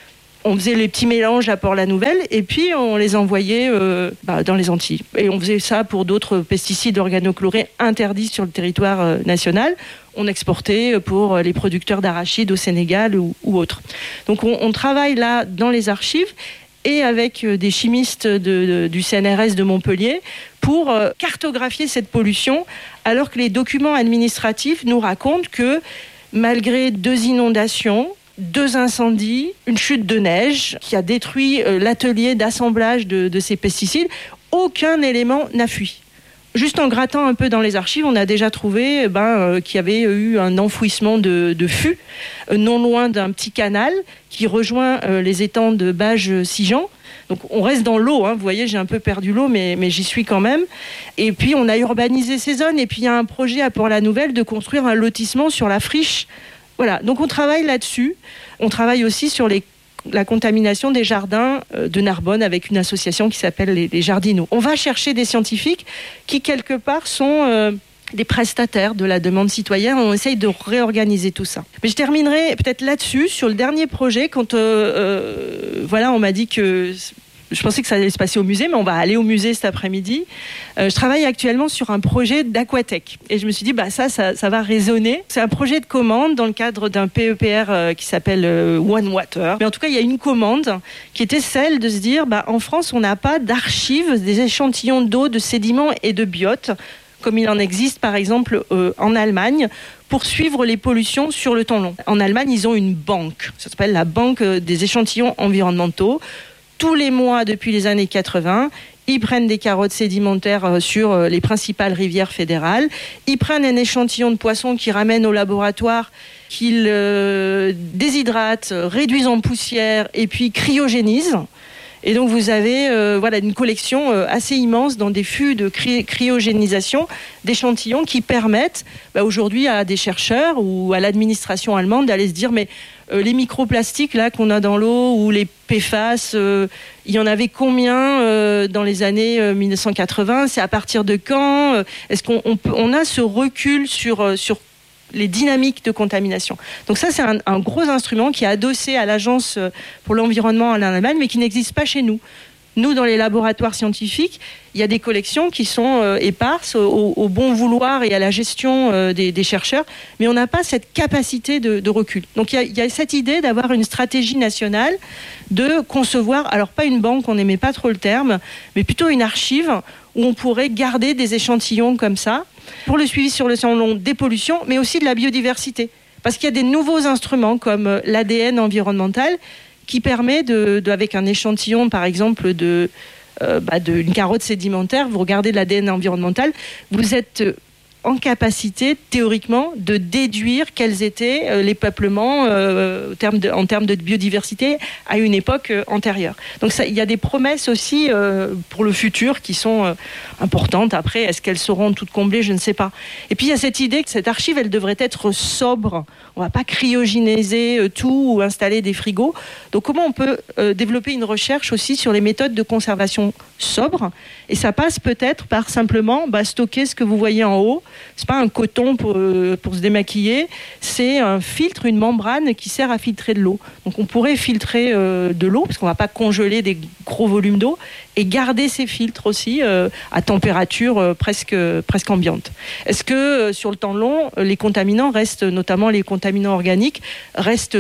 on faisait les petits mélanges à Port-la-Nouvelle et puis on les envoyait euh, bah, dans les Antilles. Et on faisait ça pour d'autres pesticides organochlorés interdits sur le territoire euh, national. On exportait pour les producteurs d'arachides au Sénégal ou, ou autres. Donc on, on travaille là dans les archives et avec des chimistes de, de, du C N R S de Montpellier pour euh, cartographier cette pollution, alors que les documents administratifs nous racontent que malgré deux inondations, deux incendies, une chute de neige qui a détruit euh, l'atelier d'assemblage de, de ces pesticides, aucun élément n'a fui. Juste en grattant un peu dans les archives, on a déjà trouvé ben, euh, qu'il y avait eu un enfouissement de, de fûts euh, non loin d'un petit canal qui rejoint euh, les étangs de Bages-Sigean. Donc on reste dans l'eau, hein. Vous voyez, j'ai un peu perdu l'eau, mais, mais j'y suis quand même. Et puis on a urbanisé ces zones, et puis il y a un projet à Port-la-Nouvelle de construire un lotissement sur la friche. Voilà, donc on travaille là-dessus. On travaille aussi sur les, la contamination des jardins de Narbonne avec une association qui s'appelle les, les Jardinaux. On va chercher des scientifiques qui, quelque part, sont euh, des prestataires de la demande citoyenne. On essaye de réorganiser tout ça. Mais je terminerai peut-être là-dessus, sur le dernier projet, quand euh, euh, voilà, on m'a dit que... Je pensais que ça allait se passer au musée, mais on va aller au musée cet après-midi. Euh, je travaille actuellement sur un projet d'aquatech. Et je me suis dit, bah ça, ça, ça va résonner. C'est un projet de commande dans le cadre d'un P E P R euh, qui s'appelle euh, One Water. Mais en tout cas, il y a une commande qui était celle de se dire, bah, en France, on n'a pas d'archives des échantillons d'eau, de sédiments et de biotes, comme il en existe par exemple euh, en Allemagne, pour suivre les pollutions sur le temps long. En Allemagne, ils ont une banque. Ça s'appelle la banque des échantillons environnementaux. Tous les mois, depuis les années quatre-vingts, ils prennent des carottes sédimentaires sur les principales rivières fédérales. Ils prennent un échantillon de poissons qu'ils ramènent au laboratoire, qu'ils euh, déshydratent, réduisent en poussière et puis cryogénisent. Et donc vous avez euh, voilà, une collection euh, assez immense dans des fûts de cry- cryogénisation d'échantillons qui permettent bah, aujourd'hui à des chercheurs ou à l'administration allemande d'aller se dire mais euh, les microplastiques là qu'on a dans l'eau ou les P F A S, euh, il y en avait combien euh, dans les années euh, mille neuf cent quatre-vingts? C'est à partir de quand? Est-ce qu'on on peut, on a ce recul sur, euh, sur les dynamiques de contamination. Donc ça, c'est un, un gros instrument qui est adossé à l'Agence pour l'environnement en Allemagne, mais qui n'existe pas chez nous. Nous, dans les laboratoires scientifiques, il y a des collections qui sont euh, éparses au, au bon vouloir et à la gestion euh, des, des chercheurs, mais on n'a pas cette capacité de, de recul. Donc il y a, il y a cette idée d'avoir une stratégie nationale de concevoir, alors pas une banque, on n'aimait pas trop le terme, mais plutôt une archive où on pourrait garder des échantillons comme ça, pour le suivi sur le temps long des pollutions, mais aussi de la biodiversité. Parce qu'il y a des nouveaux instruments comme l'A D N environnemental qui permet, de, de, avec un échantillon par exemple de, euh, bah, d'une carotte sédimentaire, vous regardez l'A D N environnemental, vous êtes en capacité théoriquement de déduire quels étaient euh, les peuplements euh, en, termes de, en termes de biodiversité à une époque euh, antérieure. Donc ça, il y a des promesses aussi euh, pour le futur qui sont euh, importantes. Après, est-ce qu'elles seront toutes comblées? Je ne sais pas. Et puis il y a cette idée que cette archive, elle devrait être sobre. On ne va pas cryogéniser euh, tout ou installer des frigos. Donc comment on peut euh, développer une recherche aussi sur les méthodes de conservation sobre? Et ça passe peut-être par simplement bah, stocker ce que vous voyez en haut. C'est pas un coton pour, euh, pour se démaquiller, c'est un filtre, une membrane qui sert à filtrer de l'eau. Donc on pourrait filtrer euh, de l'eau, parce qu'on ne va pas congeler des gros volumes d'eau, et garder ces filtres aussi euh, à température euh, presque, presque ambiante. Est-ce que euh, sur le temps long, les contaminants restent, notamment les contaminants organiques, restent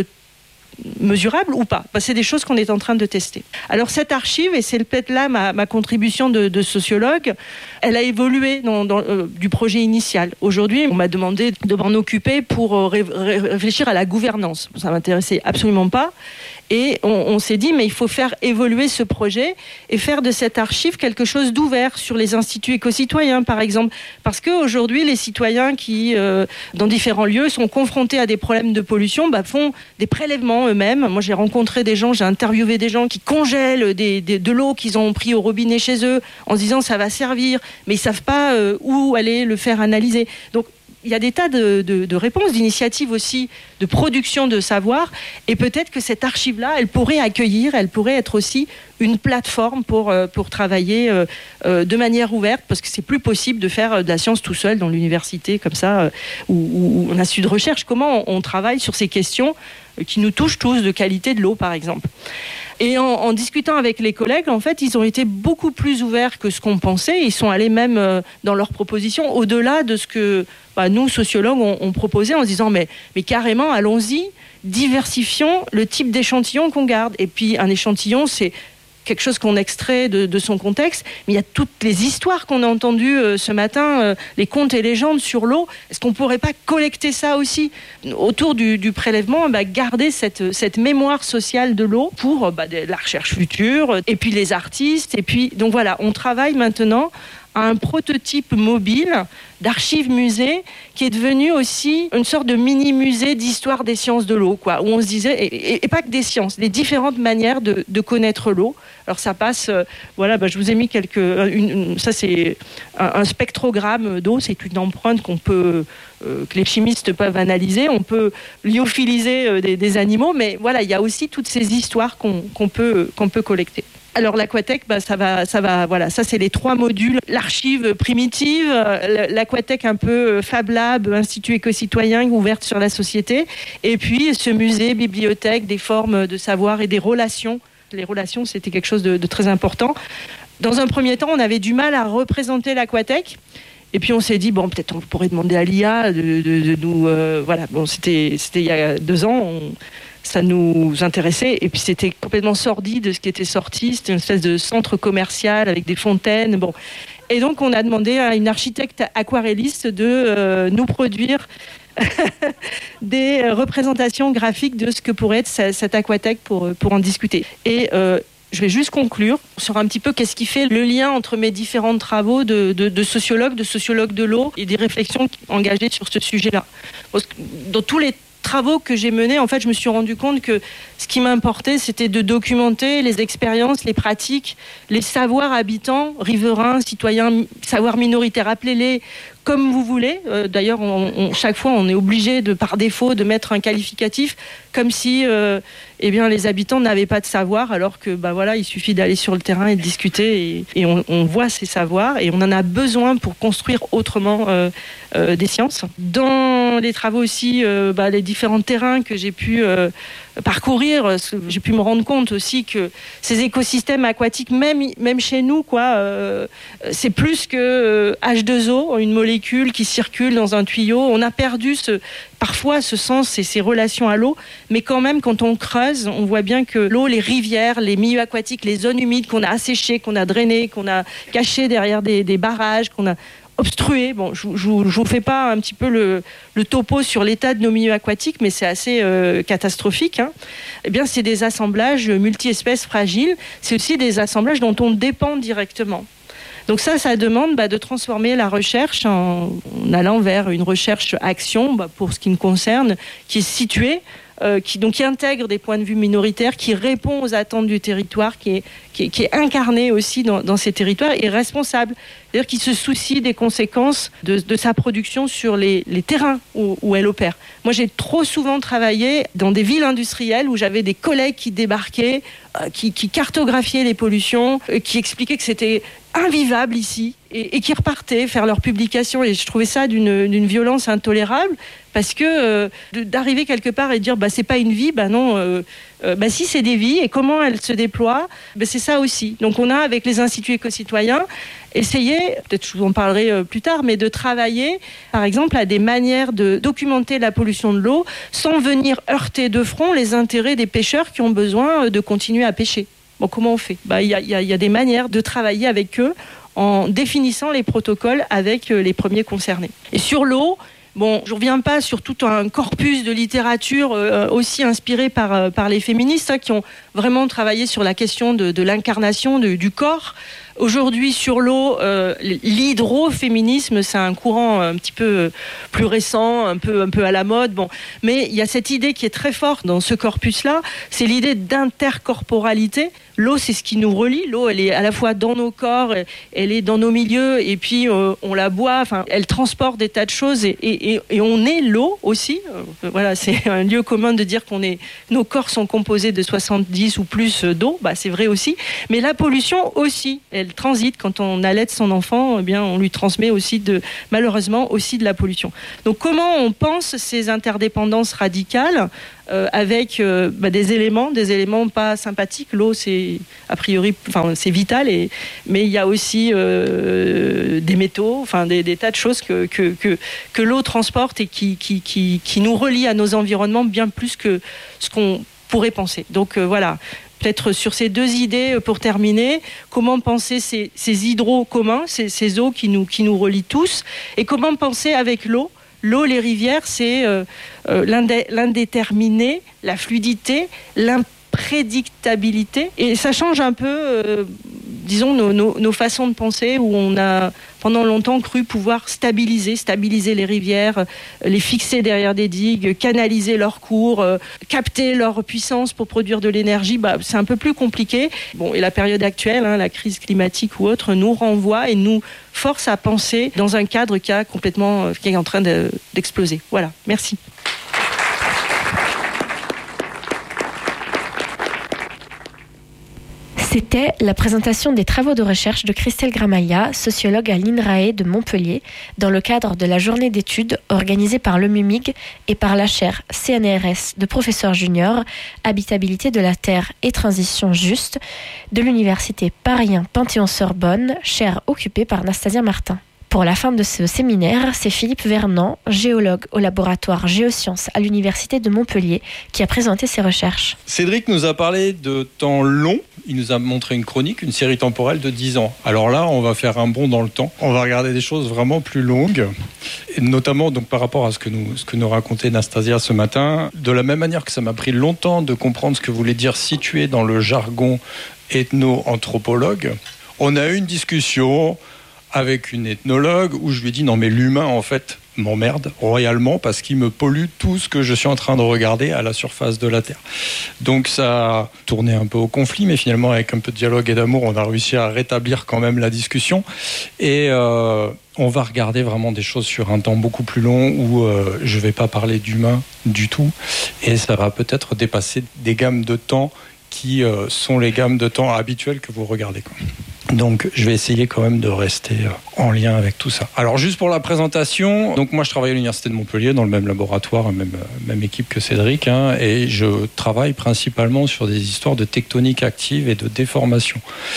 mesurable ou pas? Ben, c'est des choses qu'on est en train de tester. Alors cette archive, et c'est peut-être là ma, ma contribution de, de sociologue, elle a évolué dans, dans, euh, du projet initial. Aujourd'hui, on m'a demandé de m'en occuper pour euh, ré- réfléchir à la gouvernance. Ça ne m'intéressait absolument pas. Et on, on s'est dit, mais il faut faire évoluer ce projet et faire de cette archive quelque chose d'ouvert sur les instituts éco-citoyens, par exemple. Parce qu'aujourd'hui, les citoyens qui, euh, dans différents lieux, sont confrontés à des problèmes de pollution, bah, font des prélèvements eux-mêmes. Moi, j'ai rencontré des gens, j'ai interviewé des gens qui congèlent des, des, de l'eau qu'ils ont pris au robinet chez eux en se disant ça va servir, mais ils ne savent pas euh, où aller le faire analyser. Donc, il y a des tas de, de, de réponses, d'initiatives aussi, de production de savoir, et peut-être que cette archive-là, elle pourrait accueillir, elle pourrait être aussi une plateforme pour, pour travailler euh, de manière ouverte, parce que c'est plus possible de faire de la science tout seul dans l'université, comme ça, euh, où, où on a su de recherche. Comment on, on travaille sur ces questions qui nous touchent tous, de qualité de l'eau, par exemple. Et en, en discutant avec les collègues, en fait, ils ont été beaucoup plus ouverts que ce qu'on pensait. Ils sont allés même euh, dans leurs propositions au-delà de ce que bah, nous, sociologues, on, on proposait en se disant mais, mais carrément, allons-y, diversifions le type d'échantillon qu'on garde. Et puis un échantillon, c'est quelque chose qu'on extrait de, de son contexte, mais il y a toutes les histoires qu'on a entendues euh, ce matin, euh, les contes et légendes sur l'eau. Est-ce qu'on ne pourrait pas collecter ça aussi autour du, du prélèvement, bah, garder cette, cette mémoire sociale de l'eau pour bah, de la recherche future, et puis les artistes, et puis donc voilà, on travaille maintenant à un prototype mobile d'archives musée qui est devenu aussi une sorte de mini-musée d'histoire des sciences de l'eau, quoi, où on se disait, et, et, et pas que des sciences, les différentes manières de, de connaître l'eau. Alors ça passe, euh, voilà, bah, je vous ai mis quelques, une, une, ça c'est un, un spectrogramme d'eau, c'est une empreinte qu'on peut, euh, que les chimistes peuvent analyser, on peut lyophiliser euh, des, des animaux, mais voilà, il y a aussi toutes ces histoires qu'on, qu'on peut, qu'on peut collecter. Alors l'aquathèque, bah, ça va, ça va, voilà, ça c'est les trois modules. L'archive primitive, l'aquathèque un peu Fab Lab, Institut éco-citoyen ouverte sur la société, et puis ce musée, bibliothèque, des formes de savoir et des relations. Les relations, c'était quelque chose de, de très important. Dans un premier temps, on avait du mal à représenter l'aquathèque. Et puis on s'est dit, bon, peut-être on pourrait demander à l'I A de, de, de nous... Euh, voilà, bon, c'était, c'était il y a deux ans, on, ça nous intéressait. Et puis c'était complètement sordide ce qui était sorti. C'était une espèce de centre commercial avec des fontaines. Bon. Et donc on a demandé à une architecte aquarelliste de euh, nous produire des représentations graphiques de ce que pourrait être cette aquathèque pour, pour en discuter. Et... Euh, je vais juste conclure sur un petit peu qu'est-ce qui fait le lien entre mes différents travaux de, de, de sociologue, de sociologue de l'eau et des réflexions engagées sur ce sujet-là. Parce que dans tous les travaux que j'ai menés, en fait, je me suis rendu compte que ce qui m'importait, c'était de documenter les expériences, les pratiques, les savoirs habitants, riverains, citoyens, savoirs minoritaires, appelez-les comme vous voulez. Euh, d'ailleurs, on, on, chaque fois, on est obligé, de, par défaut, de mettre un qualificatif, comme si euh, eh bien, les habitants n'avaient pas de savoir, alors que bah, voilà, il suffit d'aller sur le terrain et de discuter, et, et on, on voit ces savoirs, et on en a besoin pour construire autrement euh, euh, des sciences. Dans les travaux aussi, euh, bah, les différents terrains que j'ai pu euh, parcourir, j'ai pu me rendre compte aussi que ces écosystèmes aquatiques, même, même chez nous, quoi, euh, c'est plus que euh, H deux O, une molécule qui circule dans un tuyau. On a perdu ce, parfois ce sens et ces relations à l'eau, mais quand même, quand on creuse, on voit bien que l'eau, les rivières, les milieux aquatiques, les zones humides qu'on a asséchées, qu'on a drainées, qu'on a cachées derrière des, des barrages, qu'on a obstrué. Bon, je ne vous fais pas un petit peu le, le topo sur l'état de nos milieux aquatiques, mais c'est assez euh, catastrophique. Hein. Eh bien, c'est des assemblages multi-espèces fragiles. C'est aussi des assemblages dont on dépend directement. Donc ça, ça demande bah, de transformer la recherche en, en allant vers une recherche-action, bah, pour ce qui me concerne, qui est située, euh, qui, donc, qui intègre des points de vue minoritaires, qui répond aux attentes du territoire, qui est, qui est, qui est incarné aussi dans, dans ces territoires et responsable. C'est-à-dire qui se soucie des conséquences de, de sa production sur les, les terrains où, où elle opère. Moi, j'ai trop souvent travaillé dans des villes industrielles où j'avais des collègues qui débarquaient, euh, qui, qui cartographiaient les pollutions, euh, qui expliquaient que c'était invivable ici, et, et qui repartaient faire leurs publications. Et je trouvais ça d'une, d'une violence intolérable, parce que euh, de, d'arriver quelque part et de dire bah, c'est pas une vie, bah non, euh, euh, bah si, c'est des vies, et comment elles se déploient, bah, c'est ça aussi. Donc on a, avec les instituts éco-citoyens, essayé, peut-être je vous en parlerai euh, plus tard, mais de travailler, par exemple, à des manières de documenter la pollution de l'eau sans venir heurter de front les intérêts des pêcheurs qui ont besoin de continuer à pêcher. Bon, comment on fait ? Bah, y a, y a, y a des manières de travailler avec eux en définissant les protocoles avec les premiers concernés. Et sur l'eau, Bon, je ne reviens pas sur tout un corpus de littérature euh, aussi inspiré par, euh, par les féministes hein, qui ont vraiment travaillé sur la question de, de l'incarnation de, du corps. Aujourd'hui, sur l'eau, euh, l'hydroféminisme, c'est un courant un petit peu plus récent, un peu, un peu à la mode. Bon. Mais il y a cette idée qui est très forte dans ce corpus-là, c'est l'idée d'intercorporalité. L'eau, c'est ce qui nous relie. L'eau, elle est à la fois dans nos corps, elle est dans nos milieux, et puis euh, on la boit. Enfin, elle transporte des tas de choses, et, et, et on est l'eau aussi. Euh, voilà, c'est un lieu commun de dire qu'on est, nos corps sont composés de soixante-dix ou plus d'eau. Bah, c'est vrai aussi. Mais la pollution aussi, elle transite. Quand on allaite son enfant, eh bien, on lui transmet aussi de, malheureusement, aussi de la pollution. Donc, comment on pense ces interdépendances radicales? Euh, avec euh, bah, des éléments, des éléments pas sympathiques. L'eau, c'est a priori, enfin, c'est vital, et, mais il y a aussi euh, des métaux, enfin, des, des tas de choses que, que, que, que l'eau transporte et qui, qui, qui, qui nous relient à nos environnements bien plus que ce qu'on pourrait penser. Donc euh, voilà. Peut-être sur ces deux idées, pour terminer, comment penser ces, ces hydros communs, ces, ces eaux qui nous, qui nous relient tous, et comment penser avec l'eau. L'eau, les rivières, c'est euh, euh, l'indé- l'indéterminé, la fluidité, l'imprédictabilité. Et ça change un peu, euh, disons, nos, nos, nos façons de penser, où on a pendant longtemps cru pouvoir stabiliser, stabiliser les rivières, les fixer derrière des digues, canaliser leur cours, euh, capter leur puissance pour produire de l'énergie. Bah, c'est un peu plus compliqué. Bon, et la période actuelle, hein, la crise climatique ou autre, nous renvoie et nous force à penser dans un cadre qui, a complètement, qui est en train de, d'exploser. Voilà, merci. C'était la présentation des travaux de recherche de Christelle Gramaglia, sociologue à l'INRAE de Montpellier, dans le cadre de la journée d'études organisée par le MUMIG et par la chaire C N R S de professeur junior, Habitabilité de la Terre et Transition juste, de l'université Paris un Panthéon-Sorbonne, chaire occupée par Nastasia Martin. Pour la fin de ce séminaire, c'est Philippe Vernant, géologue au laboratoire Géosciences à l'université de Montpellier, qui a présenté ses recherches. Cédric nous a parlé de temps long. Il nous a montré une chronique, une série temporelle de dix ans. Alors là, on va faire un bond dans le temps. On va regarder des choses vraiment plus longues, et notamment donc par rapport à ce que nous, ce que nous racontait Nastasia ce matin. De la même manière que ça m'a pris longtemps de comprendre ce que voulait dire situé dans le jargon ethno-anthropologue, on a eu une discussion avec une ethnologue où je lui ai dit non mais l'humain en fait m'emmerde royalement parce qu'il me pollue tout ce que je suis en train de regarder à la surface de la Terre. Donc ça a tourné un peu au conflit, mais finalement avec un peu de dialogue et d'amour on a réussi à rétablir quand même la discussion, et euh, on va regarder vraiment des choses sur un temps beaucoup plus long où euh, je ne vais pas parler d'humain du tout, et ça va peut-être dépasser des gammes de temps qui euh, sont les gammes de temps habituelles que vous regardez, quoi. Donc, je vais essayer quand même de rester en lien avec tout ça. Alors, juste pour la présentation, donc moi, je travaille à l'université de Montpellier dans le même laboratoire, même, même équipe que Cédric, hein, et je travaille principalement sur des histoires de tectonique active et de déformation.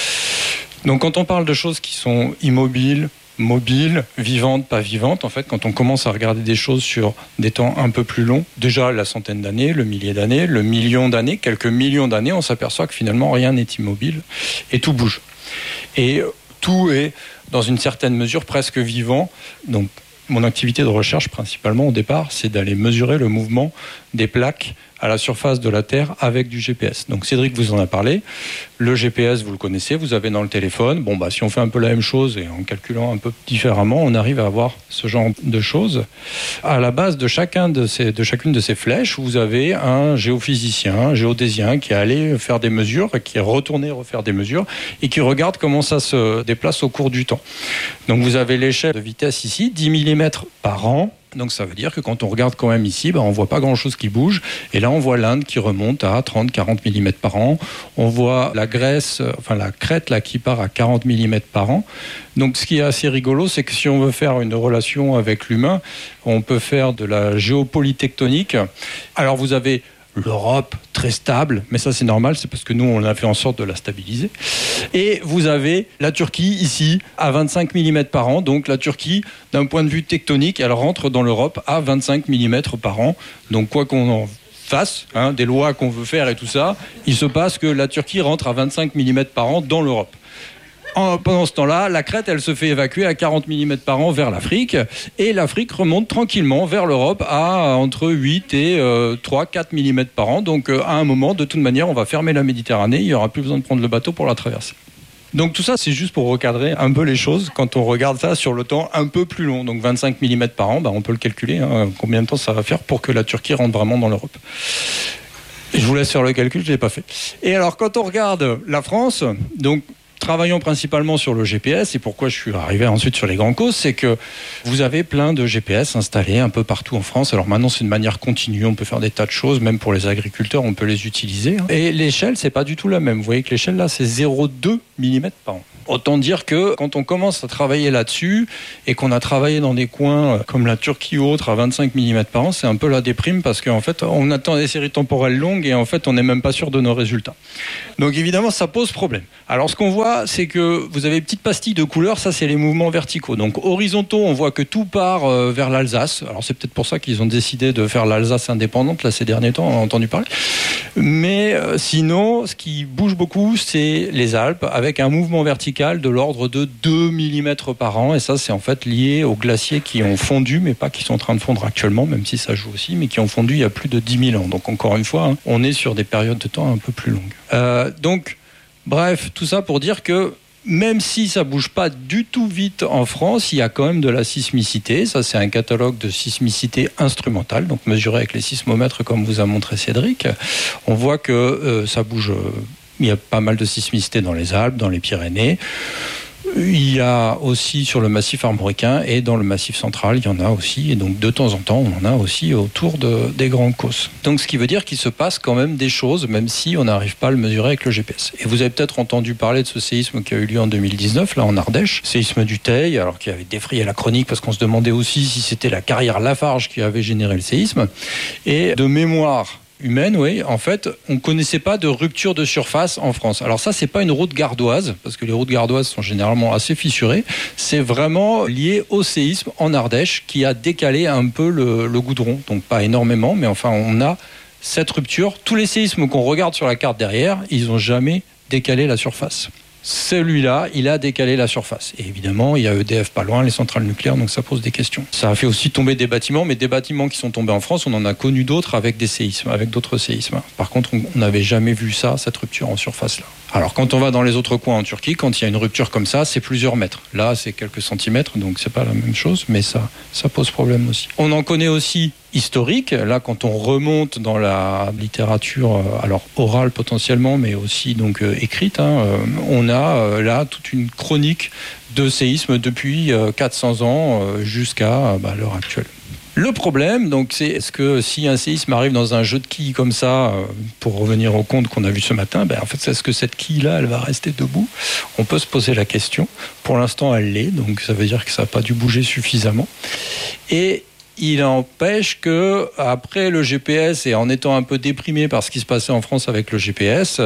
Donc, quand on parle de choses qui sont immobiles, mobiles, vivantes, pas vivantes, en fait, quand on commence à regarder des choses sur des temps un peu plus longs, déjà la centaine d'années, le millier d'années, le million d'années, quelques millions d'années, on s'aperçoit que finalement, rien n'est immobile et tout bouge. Et tout est, dans une certaine mesure, presque vivant. Donc, mon activité de recherche, principalement, au départ, c'est d'aller mesurer le mouvement des plaques à la surface de la Terre avec du G P S. Donc, Cédric vous en a parlé. Le G P S, vous le connaissez, vous avez dans le téléphone. Bon, bah, si on fait un peu la même chose et en calculant un peu différemment, on arrive à avoir ce genre de choses. À la base de, chacun de, ces, de chacune de ces flèches, vous avez un géophysicien, un géodésien qui est allé faire des mesures, qui est retourné refaire des mesures et qui regarde comment ça se déplace au cours du temps. Donc, vous avez l'échelle de vitesse ici, dix millimètres par an. Donc ça veut dire que quand on regarde quand même ici, bah, on ne voit pas grand-chose qui bouge. Et là, on voit l'Inde qui remonte à trente à quarante millimètres par an. On voit la Grèce, enfin la Crète là, qui part à quarante millimètres par an. Donc ce qui est assez rigolo, c'est que si on veut faire une relation avec l'humain, on peut faire de la géopolytectonique. Alors vous avez l'Europe, très stable, mais ça c'est normal, c'est parce que nous on a fait en sorte de la stabiliser. Et vous avez la Turquie ici à vingt-cinq millimètres par an, donc la Turquie d'un point de vue tectonique, elle rentre dans l'Europe à vingt-cinq millimètres par an. Donc quoi qu'on en fasse, hein, des lois qu'on veut faire et tout ça, il se passe que la Turquie rentre à vingt-cinq millimètres par an dans l'Europe. En, pendant ce temps-là, la crête, elle se fait évacuer à quarante millimètres par an vers l'Afrique, et l'Afrique remonte tranquillement vers l'Europe à entre huit et euh, trois à quatre millimètres par an. Donc euh, à un moment, de toute manière, on va fermer la Méditerranée, il n'y aura plus besoin de prendre le bateau pour la traverser. Donc tout ça, c'est juste pour recadrer un peu les choses quand on regarde ça sur le temps un peu plus long. Donc vingt-cinq millimètres par an, bah, on peut le calculer, hein, combien de temps ça va faire pour que la Turquie rentre vraiment dans l'Europe. Je vous laisse faire le calcul, je ne l'ai pas fait. Et alors quand on regarde la France, donc travaillant principalement sur le G P S, et pourquoi je suis arrivé ensuite sur les grands causes, c'est que vous avez plein de G P S installés un peu partout en France. Alors maintenant, c'est de manière continue, on peut faire des tas de choses, même pour les agriculteurs, on peut les utiliser. Et l'échelle, c'est pas du tout la même. Vous voyez que l'échelle là, c'est zéro virgule deux millimètres par an. Autant dire que quand on commence à travailler là-dessus et qu'on a travaillé dans des coins comme la Turquie ou autre à vingt-cinq millimètres par an, c'est un peu la déprime parce qu'en fait, on attend des séries temporelles longues et en fait, on n'est même pas sûr de nos résultats. Donc évidemment, ça pose problème. Alors ce qu'on voit, c'est que vous avez des petites pastilles de couleurs, ça c'est les mouvements verticaux. Donc horizontaux, on voit que tout part euh, vers l'Alsace. Alors c'est peut-être pour ça qu'ils ont décidé de faire l'Alsace indépendante là ces derniers temps, on a entendu parler. Mais euh, sinon, ce qui bouge beaucoup, c'est les Alpes avec un mouvement vertical de l'ordre de deux millimètres par an, et ça c'est en fait lié aux glaciers qui ont fondu, mais pas qui sont en train de fondre actuellement, même si ça joue aussi, mais qui ont fondu il y a plus de dix mille ans. Donc encore une fois, hein, on est sur des périodes de temps un peu plus longues. Euh, donc, bref, tout ça pour dire que même si ça bouge pas du tout vite en France, il y a quand même de la sismicité. Ça, c'est un catalogue de sismicité instrumentale, donc mesuré avec les sismomètres comme vous a montré Cédric. On voit que euh, ça bouge... Euh, il y a pas mal de sismicité dans les Alpes, dans les Pyrénées. Il y a aussi sur le massif armoricain et dans le massif central, il y en a aussi. Et donc de temps en temps, on en a aussi autour de, des grandes causes. Donc ce qui veut dire qu'il se passe quand même des choses, même si on n'arrive pas à le mesurer avec le G P S. Et vous avez peut-être entendu parler de ce séisme qui a eu lieu en deux mille dix-neuf, là en Ardèche. Séisme du Teil, alors qui avait défrayé la chronique parce qu'on se demandait aussi si c'était la carrière Lafarge qui avait généré le séisme. Et de mémoire humaine, oui, en fait, on ne connaissait pas de rupture de surface en France. Alors ça, c'est pas une route gardoise, parce que les routes gardoises sont généralement assez fissurées. C'est vraiment lié au séisme en Ardèche qui a décalé un peu le, le goudron. Donc pas énormément, mais enfin, on a cette rupture. Tous les séismes qu'on regarde sur la carte derrière, ils n'ont jamais décalé la surface. Celui-là, il a décalé la surface. Et évidemment, il y a E D F pas loin, les centrales nucléaires, donc ça pose des questions. Ça a fait aussi tomber des bâtiments, mais des bâtiments qui sont tombés en France, on en a connu d'autres avec des séismes, avec d'autres séismes. Par contre, on n'avait jamais vu ça, cette rupture en surface-là. Alors, quand on va dans les autres coins en Turquie, quand il y a une rupture comme ça, c'est plusieurs mètres. Là, c'est quelques centimètres, donc c'est pas la même chose, mais ça, ça pose problème aussi. On en connaît aussi historique. Là, quand on remonte dans la littérature, alors orale potentiellement, mais aussi donc euh, écrite, hein, euh, on a euh, là toute une chronique de séismes depuis euh, quatre cents ans euh, jusqu'à bah, l'heure actuelle. Le problème, donc, c'est est-ce que si un séisme arrive dans un jeu de quilles comme ça, euh, pour revenir au compte qu'on a vu ce matin, ben, en fait, est-ce que cette quille-là, elle va rester debout ? On peut se poser la question. Pour l'instant, elle l'est, donc ça veut dire que ça n'a pas dû bouger suffisamment. Et il empêche que, après le G P S, et en étant un peu déprimé par ce qui se passait en France avec le G P S,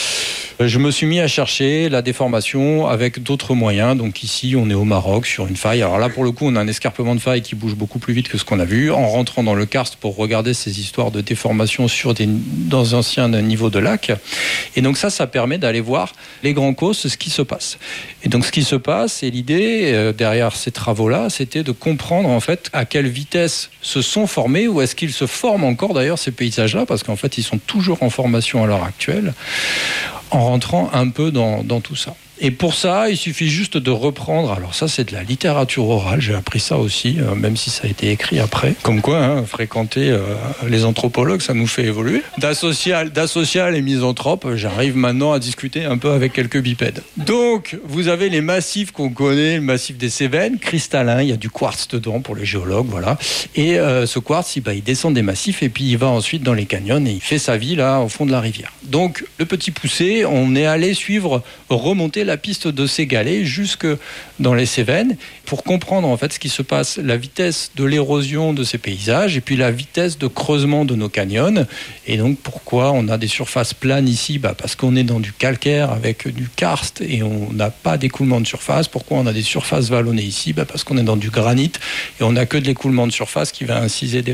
je me suis mis à chercher la déformation avec d'autres moyens. Donc ici, on est au Maroc, sur une faille. Alors là, pour le coup, on a un escarpement de faille qui bouge beaucoup plus vite que ce qu'on a vu. En rentrant dans le karst pour regarder ces histoires de déformation sur des, dans anciens niveaux de lac. Et donc ça, ça permet d'aller voir les grands causes, ce qui se passe. Et donc ce qui se passe, et l'idée euh, derrière ces travaux-là, c'était de comprendre en fait à quelle vitesse se sont formés, ou est-ce qu'ils se forment encore d'ailleurs ces paysages-là, parce qu'en fait, ils sont toujours en formation à l'heure actuelle, en rentrant un peu dans, dans tout ça. Et pour ça, il suffit juste de reprendre, alors ça c'est de la littérature orale, j'ai appris ça aussi, euh, même si ça a été écrit après. Comme quoi, hein, fréquenter euh, les anthropologues, ça nous fait évoluer. D'asocial, d'asocial et misanthrope, j'arrive maintenant à discuter un peu avec quelques bipèdes. Donc, vous avez les massifs qu'on connaît, le massif des Cévennes, cristallin, il y a du quartz dedans pour les géologues, voilà. Et euh, ce quartz, il, bah, il descend des massifs et puis il va ensuite dans les canyons et il fait sa vie là, au fond de la rivière. Donc, le petit poussé, on est allé suivre, remonter la la piste de ces galets jusque dans les Cévennes pour comprendre en fait ce qui se passe, la vitesse de l'érosion de ces paysages et puis la vitesse de creusement de nos canyons. Et donc pourquoi on a des surfaces planes ici ? Bah parce qu'on est dans du calcaire avec du karst et on n'a pas d'écoulement de surface. Pourquoi on a des surfaces vallonnées ici ? Bah parce qu'on est dans du granit et on n'a que de l'écoulement de surface qui va inciser des vallées.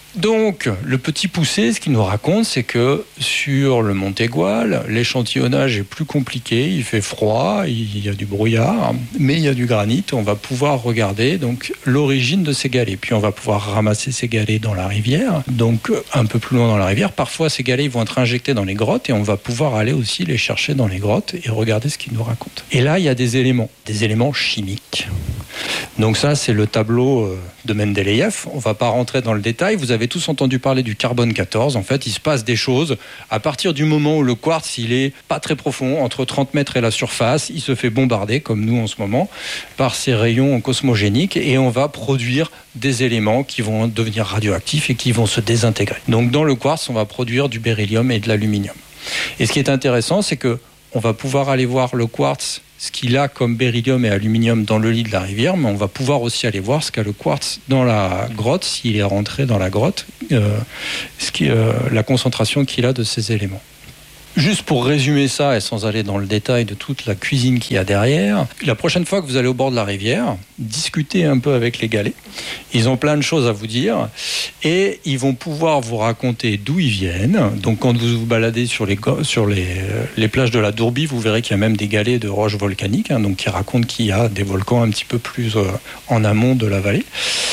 Donc, le petit poussé, ce qu'il nous raconte, c'est que sur le Mont Aigoual, l'échantillonnage est plus compliqué, il fait froid, il y a du brouillard, mais il y a du granit. On va pouvoir regarder donc l'origine de ces galets. Puis on va pouvoir ramasser ces galets dans la rivière, donc un peu plus loin dans la rivière. Parfois, ces galets ils vont être injectés dans les grottes et on va pouvoir aller aussi les chercher dans les grottes et regarder ce qu'ils nous racontent. Et là, il y a des éléments, des éléments chimiques. Donc ça, c'est le tableau de Mendeleïev. On ne va pas rentrer dans le détail. Vous avez tous entendu parler du carbone quatorze. En fait, il se passe des choses. À partir du moment où le quartz, il est pas très profond, entre trente mètres et la surface, il se fait bombarder, comme nous en ce moment, par ces rayons cosmogéniques et on va produire des éléments qui vont devenir radioactifs et qui vont se désintégrer. Donc dans le quartz, on va produire du beryllium et de l'aluminium. Et ce qui est intéressant, c'est que on va pouvoir aller voir le quartz, ce qu'il a comme beryllium et aluminium dans le lit de la rivière, mais on va pouvoir aussi aller voir ce qu'a le quartz dans la grotte, s'il est rentré dans la grotte, euh, ce qui, euh, la concentration qu'il a de ces éléments. Juste pour résumer ça et sans aller dans le détail de toute la cuisine qu'il y a derrière, la prochaine fois que vous allez au bord de la rivière, discutez un peu avec les galets. Ils ont plein de choses à vous dire et ils vont pouvoir vous raconter d'où ils viennent. Donc quand vous vous baladez sur les, sur les, les plages de la Dourbie, vous verrez qu'il y a même des galets de roches volcaniques, hein, donc qui racontent qu'il y a des volcans un petit peu plus euh, en amont de la vallée.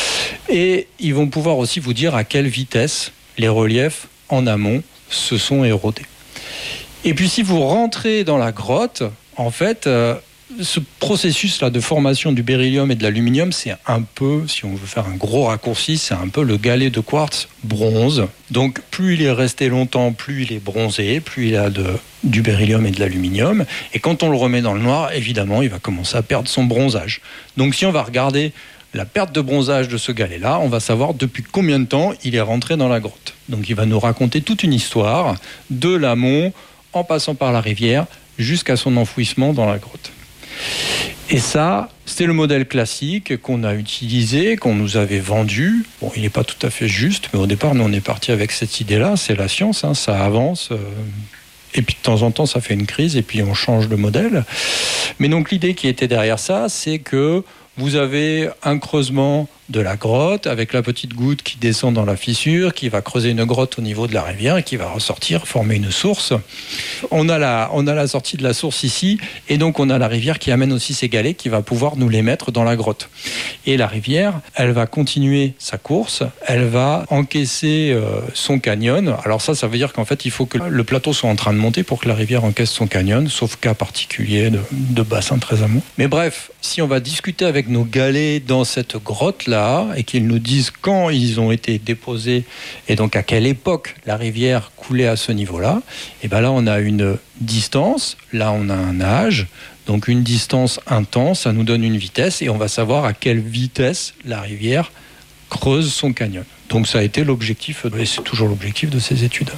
Et ils vont pouvoir aussi vous dire à quelle vitesse les reliefs en amont se sont érodés. Et puis si vous rentrez dans la grotte, en fait, euh, ce processus-là de formation du beryllium et de l'aluminium, c'est un peu, si on veut faire un gros raccourci, c'est un peu le galet de quartz bronze. Donc plus il est resté longtemps, plus il est bronzé, plus il a de, du beryllium et de l'aluminium. Et quand on le remet dans le noir, évidemment, il va commencer à perdre son bronzage. Donc si on va regarder la perte de bronzage de ce galet-là, on va savoir depuis combien de temps il est rentré dans la grotte. Donc il va nous raconter toute une histoire de l'amont, en passant par la rivière, jusqu'à son enfouissement dans la grotte. Et ça, c'était le modèle classique qu'on a utilisé, qu'on nous avait vendu. Bon, il n'est pas tout à fait juste, mais au départ, nous, on est parti avec cette idée-là. C'est la science, hein, ça avance. Euh, et puis, de temps en temps, ça fait une crise, et puis on change de modèle. Mais donc, l'idée qui était derrière ça, c'est que vous avez un creusement de la grotte avec la petite goutte qui descend dans la fissure, qui va creuser une grotte au niveau de la rivière et qui va ressortir, former une source. On a la, on a la sortie de la source ici et donc on a la rivière qui amène aussi ses galets qui va pouvoir nous les mettre dans la grotte. Et la rivière, elle va continuer sa course, elle va encaisser euh, son canyon. Alors ça, ça veut dire qu'en fait, il faut que le plateau soit en train de monter pour que la rivière encaisse son canyon, sauf cas particulier de, de bassin très amont. Mais bref, si on va discuter avec nos galets dans cette grotte-là, et qu'ils nous disent quand ils ont été déposés et donc à quelle époque la rivière coulait à ce niveau-là, et bien là on a une distance, là on a un âge, donc une distance, un temps, ça nous donne une vitesse et on va savoir à quelle vitesse la rivière creuse son canyon. Donc ça a été l'objectif, et c'est toujours l'objectif de ces études.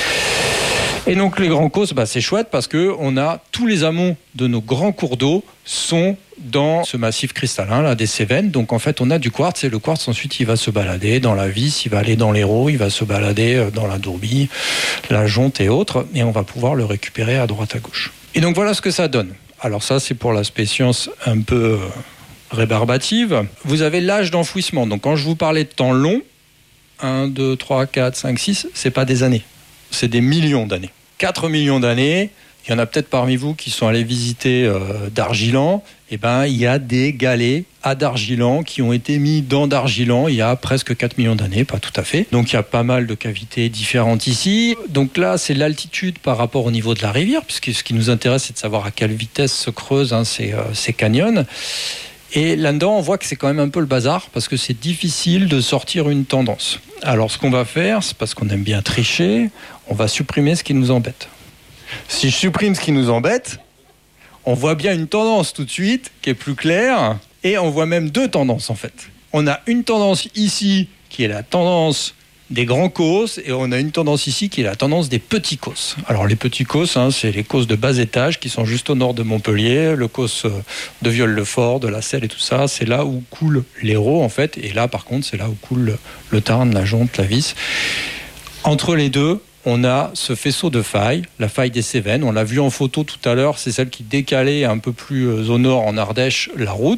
Et donc les grands causes, bah, c'est chouette parce qu'on a tous les amont de nos grands cours d'eau sont dans ce massif cristallin là des Cévennes. Donc en fait on a du quartz et le quartz ensuite il va se balader dans la Vis, il va aller dans l'Hérault, il va se balader dans la Dourbie, la Jonte et autres et on va pouvoir le récupérer à droite à gauche. Et donc voilà ce que ça donne. Alors ça c'est pour l'aspect science un peu rébarbative. Vous avez l'âge d'enfouissement. Donc quand je vous parlais de temps long, un, deux, trois, quatre, cinq, six, c'est pas des années. C'est des millions d'années. quatre millions d'années, il y en a peut-être parmi vous qui sont allés visiter euh, Dargilan, eh ben, il y a des galets à Dargilan qui ont été mis dans Dargilan il y a presque quatre millions d'années, pas tout à fait. Donc il y a pas mal de cavités différentes ici. Donc là, c'est l'altitude par rapport au niveau de la rivière, puisque ce qui nous intéresse, c'est de savoir à quelle vitesse se creusent hein, ces, euh, ces canyons. Et là-dedans, on voit que c'est quand même un peu le bazar parce que c'est difficile de sortir une tendance. Alors, ce qu'on va faire, c'est parce qu'on aime bien tricher, on va supprimer ce qui nous embête. Si je supprime ce qui nous embête, on voit bien une tendance tout de suite qui est plus claire et on voit même deux tendances en fait. On a une tendance ici qui est la tendance des grands causes et on a une tendance ici qui est la tendance des petits causes. Alors les petits causes, hein, c'est les causes de bas étage qui sont juste au nord de Montpellier, le causse de Viol-le-Fort, de la Selle et tout ça, c'est là où coule l'Hérault en fait, et là par contre c'est là où coule le, le Tarn, la Jonte, la Vis. Entre les deux, on a ce faisceau de failles, la faille des Cévennes, on l'a vu en photo tout à l'heure, c'est celle qui décalait un peu plus au nord en Ardèche la route.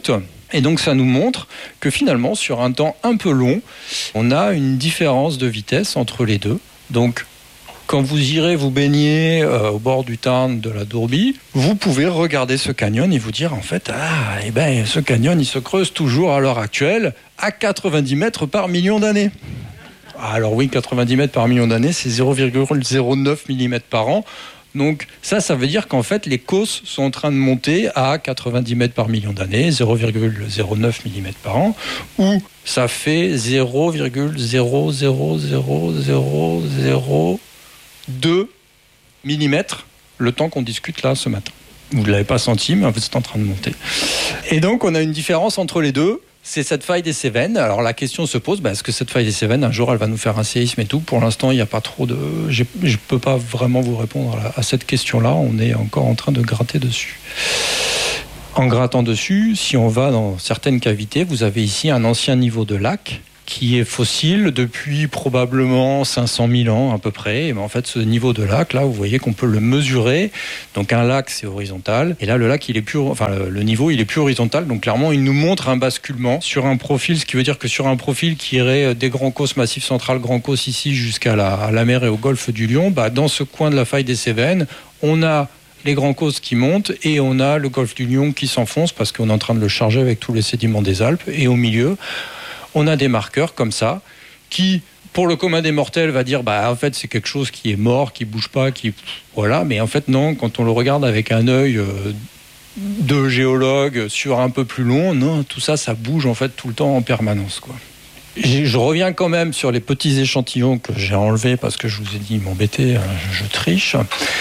Et donc ça nous montre que finalement, sur un temps un peu long, on a une différence de vitesse entre les deux. Donc quand vous irez vous baigner euh, au bord du Tarn de la Dourbie, vous pouvez regarder ce canyon et vous dire en fait, ah, eh ben, ce canyon il se creuse toujours à l'heure actuelle à quatre-vingt-dix mètres par million d'années. Alors oui, quatre-vingt-dix mètres par million d'années, c'est zéro virgule zéro neuf millimètres par an. Donc ça, ça veut dire qu'en fait, les causes sont en train de monter à quatre-vingt-dix mètres par million d'années, zéro virgule zéro neuf millimètres par an, ou ça fait zéro virgule zéro zéro zéro zéro zéro deux millimètres le temps qu'on discute là ce matin. Vous ne l'avez pas senti, mais vous êtes en train de monter. Et donc, on a une différence entre les deux. C'est cette faille des Cévennes. Alors la question se pose, bah, est-ce que cette faille des Cévennes, un jour, elle va nous faire un séisme et tout ? Pour l'instant, il n'y a pas trop de... Je ne peux pas vraiment vous répondre à, la, à cette question-là. On est encore en train de gratter dessus. En grattant dessus, si on va dans certaines cavités, vous avez ici un ancien niveau de lac qui est fossile depuis probablement cinq cent mille ans à peu près. Et ben en fait, ce niveau de lac, là, vous voyez qu'on peut le mesurer. Donc un lac, c'est horizontal. Et là, le lac, il est plus, enfin, le niveau, il est plus horizontal. Donc clairement, il nous montre un basculement sur un profil, ce qui veut dire que sur un profil qui irait des Grands Causses, Massif Central, Grands Causses ici jusqu'à la, à la mer et au golfe du Lion, bah, dans ce coin de la faille des Cévennes, on a les Grands Causses qui montent et on a le golfe du Lion qui s'enfonce parce qu'on est en train de le charger avec tous les sédiments des Alpes. Et au milieu, on a des marqueurs comme ça qui, pour le commun des mortels, va dire bah en fait c'est quelque chose qui est mort, qui bouge pas, qui voilà. Mais en fait non, quand on le regarde avec un œil de géologue sur un peu plus long, non, tout ça, ça bouge en fait tout le temps en permanence, quoi. Je reviens quand même sur les petits échantillons que j'ai enlevés parce que je vous ai dit, ils m'embêtaient, je triche.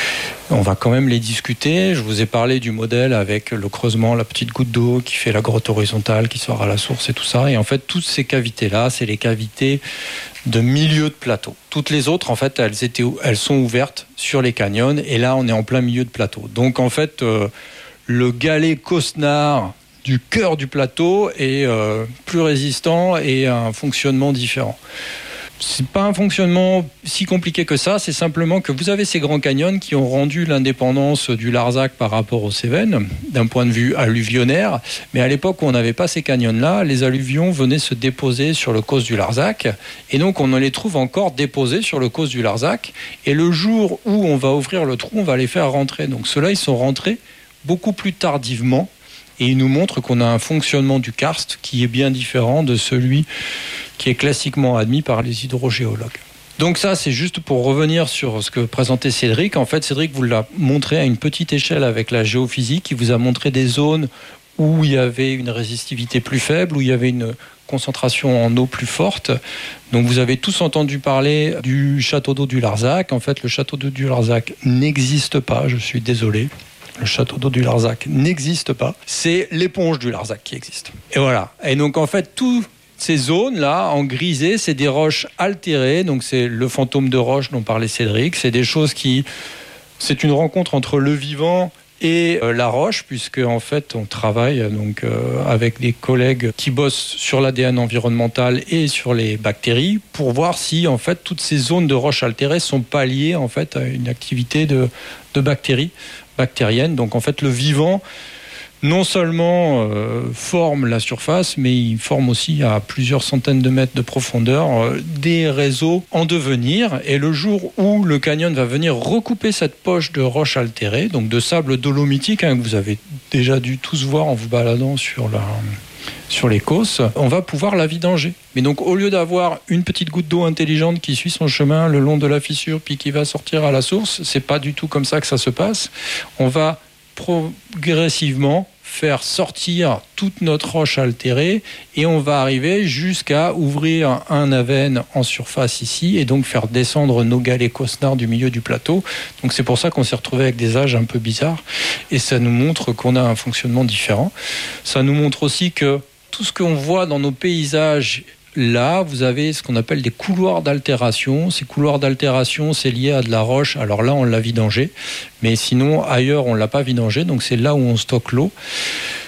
On va quand même les discuter. Je vous ai parlé du modèle avec le creusement, la petite goutte d'eau qui fait la grotte horizontale, qui sort à la source et tout ça. Et en fait, toutes ces cavités-là, c'est les cavités de milieu de plateau. Toutes les autres, en fait, elles, étaient, elles sont ouvertes sur les canyons. Et là, on est en plein milieu de plateau. Donc, en fait, euh, le galet Cosnard du cœur du plateau est euh, plus résistant et a un fonctionnement différent. C'est pas un fonctionnement si compliqué que ça, c'est simplement que vous avez ces grands canyons qui ont rendu l'indépendance du Larzac par rapport aux Cévennes, d'un point de vue alluvionnaire, mais à l'époque où on n'avait pas ces canyons-là, les alluvions venaient se déposer sur le causse du Larzac, et donc on les trouve encore déposés sur le causse du Larzac, et le jour où on va ouvrir le trou, on va les faire rentrer. Donc ceux-là, ils sont rentrés beaucoup plus tardivement, et ils nous montrent qu'on a un fonctionnement du karst qui est bien différent de celui qui est classiquement admis par les hydrogéologues. Donc ça, c'est juste pour revenir sur ce que présentait Cédric. En fait, Cédric vous l'a montré à une petite échelle avec la géophysique. Il vous a montré des zones où il y avait une résistivité plus faible, où il y avait une concentration en eau plus forte. Donc vous avez tous entendu parler du château d'eau du Larzac. En fait, le château d'eau du Larzac n'existe pas, je suis désolé. Le château d'eau du Larzac n'existe pas. C'est l'éponge du Larzac qui existe. Et voilà. Et donc, en fait, toutes ces zones-là, en grisé, c'est des roches altérées. Donc, c'est le fantôme de roche dont parlait Cédric. C'est des choses qui... C'est une rencontre entre le vivant et euh, la roche, puisque, en fait, on travaille donc, euh, avec des collègues qui bossent sur l'A D N environnemental et sur les bactéries pour voir si, en fait, toutes ces zones de roches altérées sont pas liées, en fait, à une activité de, de bactéries. bactérienne. Donc en fait le vivant non seulement euh, forme la surface, mais il forme aussi à plusieurs centaines de mètres de profondeur euh, des réseaux en devenir. Et le jour où le canyon va venir recouper cette poche de roches altérées, donc de sable dolomitique, hein, que vous avez déjà dû tous voir en vous baladant sur la... sur les causses, on va pouvoir la vidanger. Mais donc au lieu d'avoir une petite goutte d'eau intelligente qui suit son chemin le long de la fissure puis qui va sortir à la source, c'est pas du tout comme ça que ça se passe. On va progressivement faire sortir toute notre roche altérée et on va arriver jusqu'à ouvrir un aven en surface ici et donc faire descendre nos galets Cosnard du milieu du plateau. Donc c'est pour ça qu'on s'est retrouvé avec des âges un peu bizarres et ça nous montre qu'on a un fonctionnement différent. Ça nous montre aussi que tout ce qu'on voit dans nos paysages, là, vous avez ce qu'on appelle des couloirs d'altération. Ces couloirs d'altération, c'est lié à de la roche. Alors là, on l'a vidangé. Mais sinon, ailleurs, on ne l'a pas vidangé. Donc c'est là où on stocke l'eau.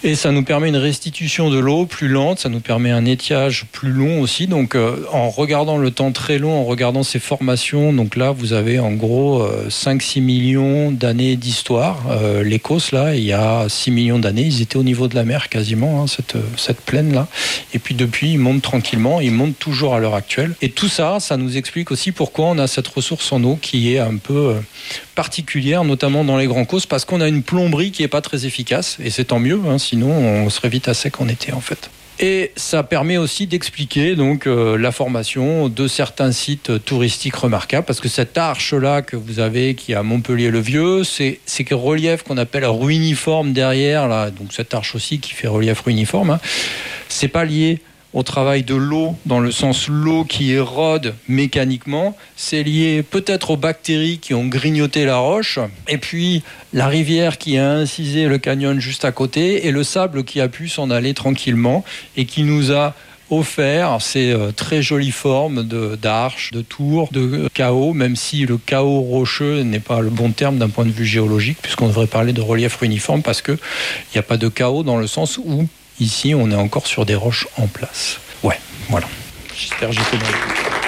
Et ça nous permet une restitution de l'eau plus lente, ça nous permet un étiage plus long aussi. Donc euh, en regardant le temps très long, en regardant ces formations, donc là vous avez en gros euh, cinq six millions d'années d'histoire. Euh, L'Écosse là, il y a six millions d'années, ils étaient au niveau de la mer quasiment, hein, cette, cette plaine là. Et puis depuis, ils montent tranquillement, ils montent toujours à l'heure actuelle. Et tout ça, ça nous explique aussi pourquoi on a cette ressource en eau qui est un peu euh, particulière, notamment dans les grands causses, parce qu'on a une plomberie qui n'est pas très efficace. Et c'est tant mieux, hein, sinon on serait vite à sec en été en fait. Et ça permet aussi d'expliquer donc euh, la formation de certains sites touristiques remarquables, parce que cette arche-là que vous avez, qui est à Montpellier-le-Vieux, c'est c'est un relief qu'on appelle ruiniforme derrière, là, donc cette arche aussi qui fait relief ruiniforme, hein. C'est pas lié au travail de l'eau, dans le sens l'eau qui érode mécaniquement, c'est lié peut-être aux bactéries qui ont grignoté la roche, et puis la rivière qui a incisé le canyon juste à côté, et le sable qui a pu s'en aller tranquillement, et qui nous a offert ces très jolies formes de, d'arches, de tours, de chaos, même si le chaos rocheux n'est pas le bon terme d'un point de vue géologique, puisqu'on devrait parler de relief ruiniforme, parce qu'il n'y a pas de chaos dans le sens où ici, on est encore sur des roches en place. Ouais, voilà. J'espère que j'ai fait bien.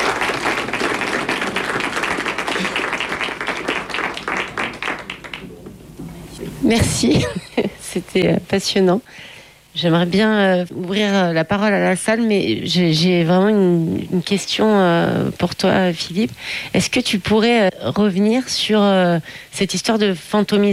Merci, c'était passionnant. J'aimerais bien ouvrir la parole à la salle, mais j'ai, j'ai vraiment une, une question pour toi, Philippe. Est-ce que tu pourrais revenir sur cette histoire de fantomisation ?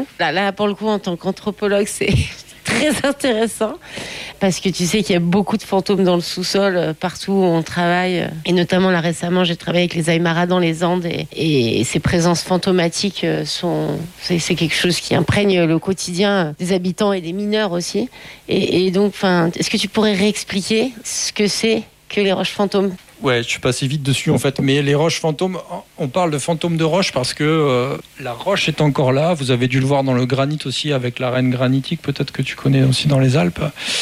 Là, là, pour le coup, en tant qu'anthropologue, c'est très intéressant, parce que tu sais qu'il y a beaucoup de fantômes dans le sous-sol, euh, partout où on travaille. Euh, et notamment, là, récemment, j'ai travaillé avec les Aymaras dans les Andes, et, et ces présences fantomatiques euh, sont... C'est, c'est quelque chose qui imprègne le quotidien des habitants et des mineurs aussi. Et, et donc, est-ce que tu pourrais réexpliquer ce que c'est que les roches fantômes ? Ouais, je suis passé vite dessus en fait, mais les roches fantômes, on parle de fantômes de roche parce que euh, la roche est encore là. Vous avez dû le voir dans le granit aussi, avec l'arène granitique, peut-être que tu connais aussi dans les Alpes.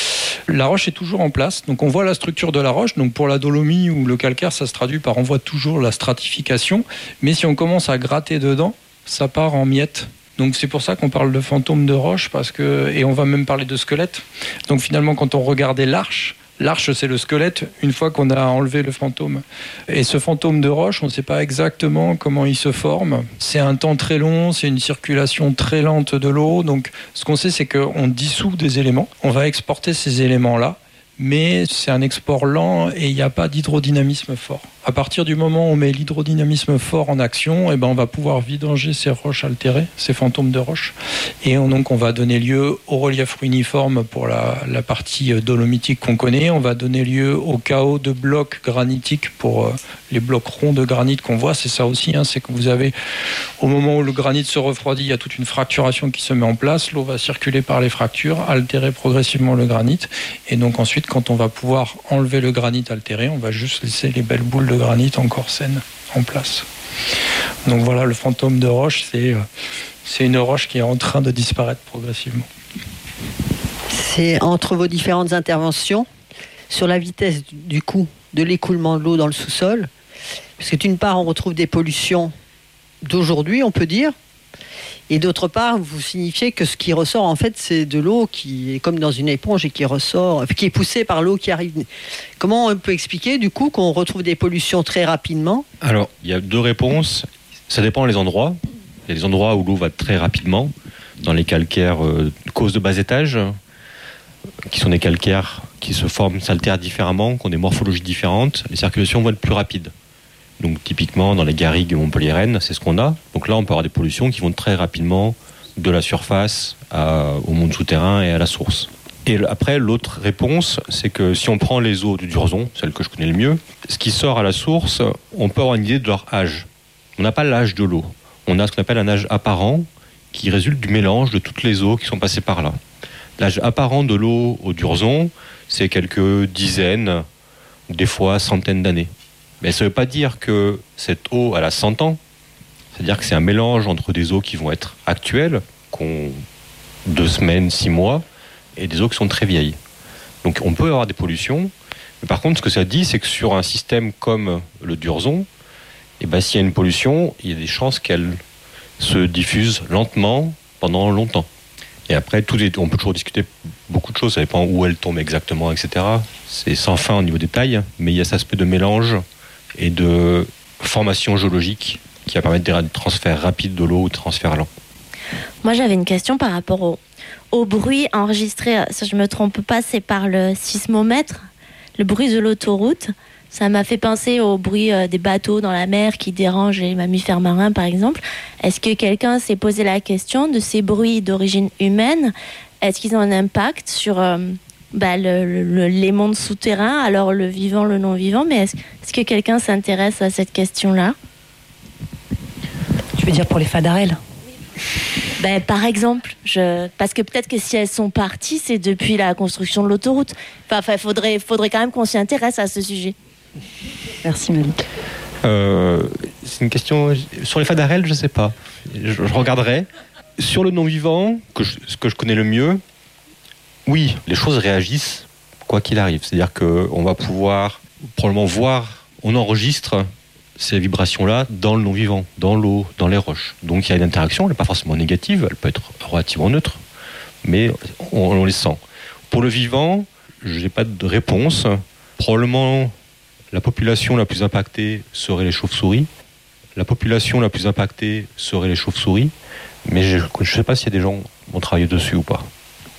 La roche est toujours en place, donc on voit la structure de la roche. Donc pour la dolomie ou le calcaire, ça se traduit par on voit toujours la stratification, mais si on commence à gratter dedans, ça part en miettes. Donc c'est pour ça qu'on parle de fantômes de roche, parce que, et on va même parler de squelette. Donc finalement, quand on regardait l'arche, l'arche, c'est le squelette, une fois qu'on a enlevé le fantôme. Et ce fantôme de roche, on ne sait pas exactement comment il se forme. C'est un temps très long, c'est une circulation très lente de l'eau. Donc, ce qu'on sait, c'est qu'on dissout des éléments. On va exporter ces éléments-là, mais c'est un export lent et il n'y a pas d'hydrodynamisme fort. À partir du moment où on met l'hydrodynamisme fort en action, eh ben on va pouvoir vidanger ces roches altérées, ces fantômes de roches. Et on, donc on va donner lieu au relief ruiniforme pour la, la partie dolomitique qu'on connaît. On va donner lieu au chaos de blocs granitiques pour euh, les blocs ronds de granit qu'on voit. C'est ça aussi, hein, c'est que vous avez, au moment où le granit se refroidit, il y a toute une fracturation qui se met en place. L'eau va circuler par les fractures, altérer progressivement le granit. Et donc ensuite, quand on va pouvoir enlever le granit altéré, on va juste laisser les belles boules de granit encore saines en place. Donc voilà, le fantôme de roche, c'est, c'est une roche qui est en train de disparaître progressivement. C'est entre vos différentes interventions sur la vitesse du coup de l'écoulement de l'eau dans le sous-sol, parce que d'une part on retrouve des pollutions d'aujourd'hui, on peut dire, et d'autre part, vous signifiez que ce qui ressort, en fait, c'est de l'eau qui est comme dans une éponge et qui ressort, qui est poussée par l'eau qui arrive. Comment on peut expliquer, du coup, qu'on retrouve des pollutions très rapidement ? Alors, il y a deux réponses. Ça dépend des endroits. Il y a des endroits où l'eau va très rapidement, dans les calcaires euh, causes de bas étage, qui sont des calcaires qui se forment, s'altèrent différemment, qui ont des morphologies différentes. Les circulations vont être plus rapides. Donc typiquement dans les garrigues montpelliéraines, c'est ce qu'on a. Donc là on peut avoir des pollutions qui vont très rapidement de la surface à, au monde souterrain et à la source. Et après l'autre réponse, c'est que si on prend les eaux du Durzon, celle que je connais le mieux, ce qui sort à la source, on peut avoir une idée de leur âge. On n'a pas l'âge de l'eau. On a ce qu'on appelle un âge apparent qui résulte du mélange de toutes les eaux qui sont passées par là. L'âge apparent de l'eau au Durzon, c'est quelques dizaines, des fois centaines d'années. Mais ça ne veut pas dire que cette eau, elle a cent ans. C'est-à-dire que c'est un mélange entre des eaux qui vont être actuelles, qui ont deux semaines, six mois, et des eaux qui sont très vieilles. Donc on peut avoir des pollutions. Mais par contre, ce que ça dit, c'est que sur un système comme le Durzon, eh ben, s'il y a une pollution, il y a des chances qu'elle se diffuse lentement pendant longtemps. Et après, tout est, on peut toujours discuter beaucoup de choses, ça dépend où elle tombe exactement, et cetera. C'est sans fin au niveau des tailles, mais il y a cet aspect de mélange et de formation géologique qui va permettre des transferts rapides de l'eau ou de transferts lents. Moi, j'avais une question par rapport au, au bruit enregistré, si je ne me trompe pas, c'est par le sismomètre, le bruit de l'autoroute. Ça m'a fait penser au bruit des bateaux dans la mer qui dérangent les mammifères marins, par exemple. Est-ce que quelqu'un s'est posé la question de ces bruits d'origine humaine? Est-ce qu'ils ont un impact sur euh, bah, le, le, les mondes souterrains, alors le vivant, le non-vivant? Mais est-ce, est-ce que quelqu'un s'intéresse à cette question-là? Tu veux dire pour les fadarelles? Ben, par exemple, je... parce que peut-être que si elles sont parties, c'est depuis la construction de l'autoroute. Enfin, il faudrait, faudrait quand même qu'on s'y intéresse à ce sujet. Merci Malik. Euh, c'est une question sur les fadarelles, je ne sais pas. Je, je regarderai. Sur le non-vivant, que je, ce que je connais le mieux, oui, les choses réagissent quoi qu'il arrive. C'est-à-dire qu'on va pouvoir probablement voir, on enregistre ces vibrations-là dans le non-vivant, dans l'eau, dans les roches. Donc il y a une interaction, elle n'est pas forcément négative, elle peut être relativement neutre, mais on, on les sent. Pour le vivant, je n'ai pas de réponse. Probablement, la population la plus impactée serait les chauves-souris. La population la plus impactée serait les chauves-souris. Mais je ne sais pas s'il y a des gens qui ont travaillé dessus ou pas.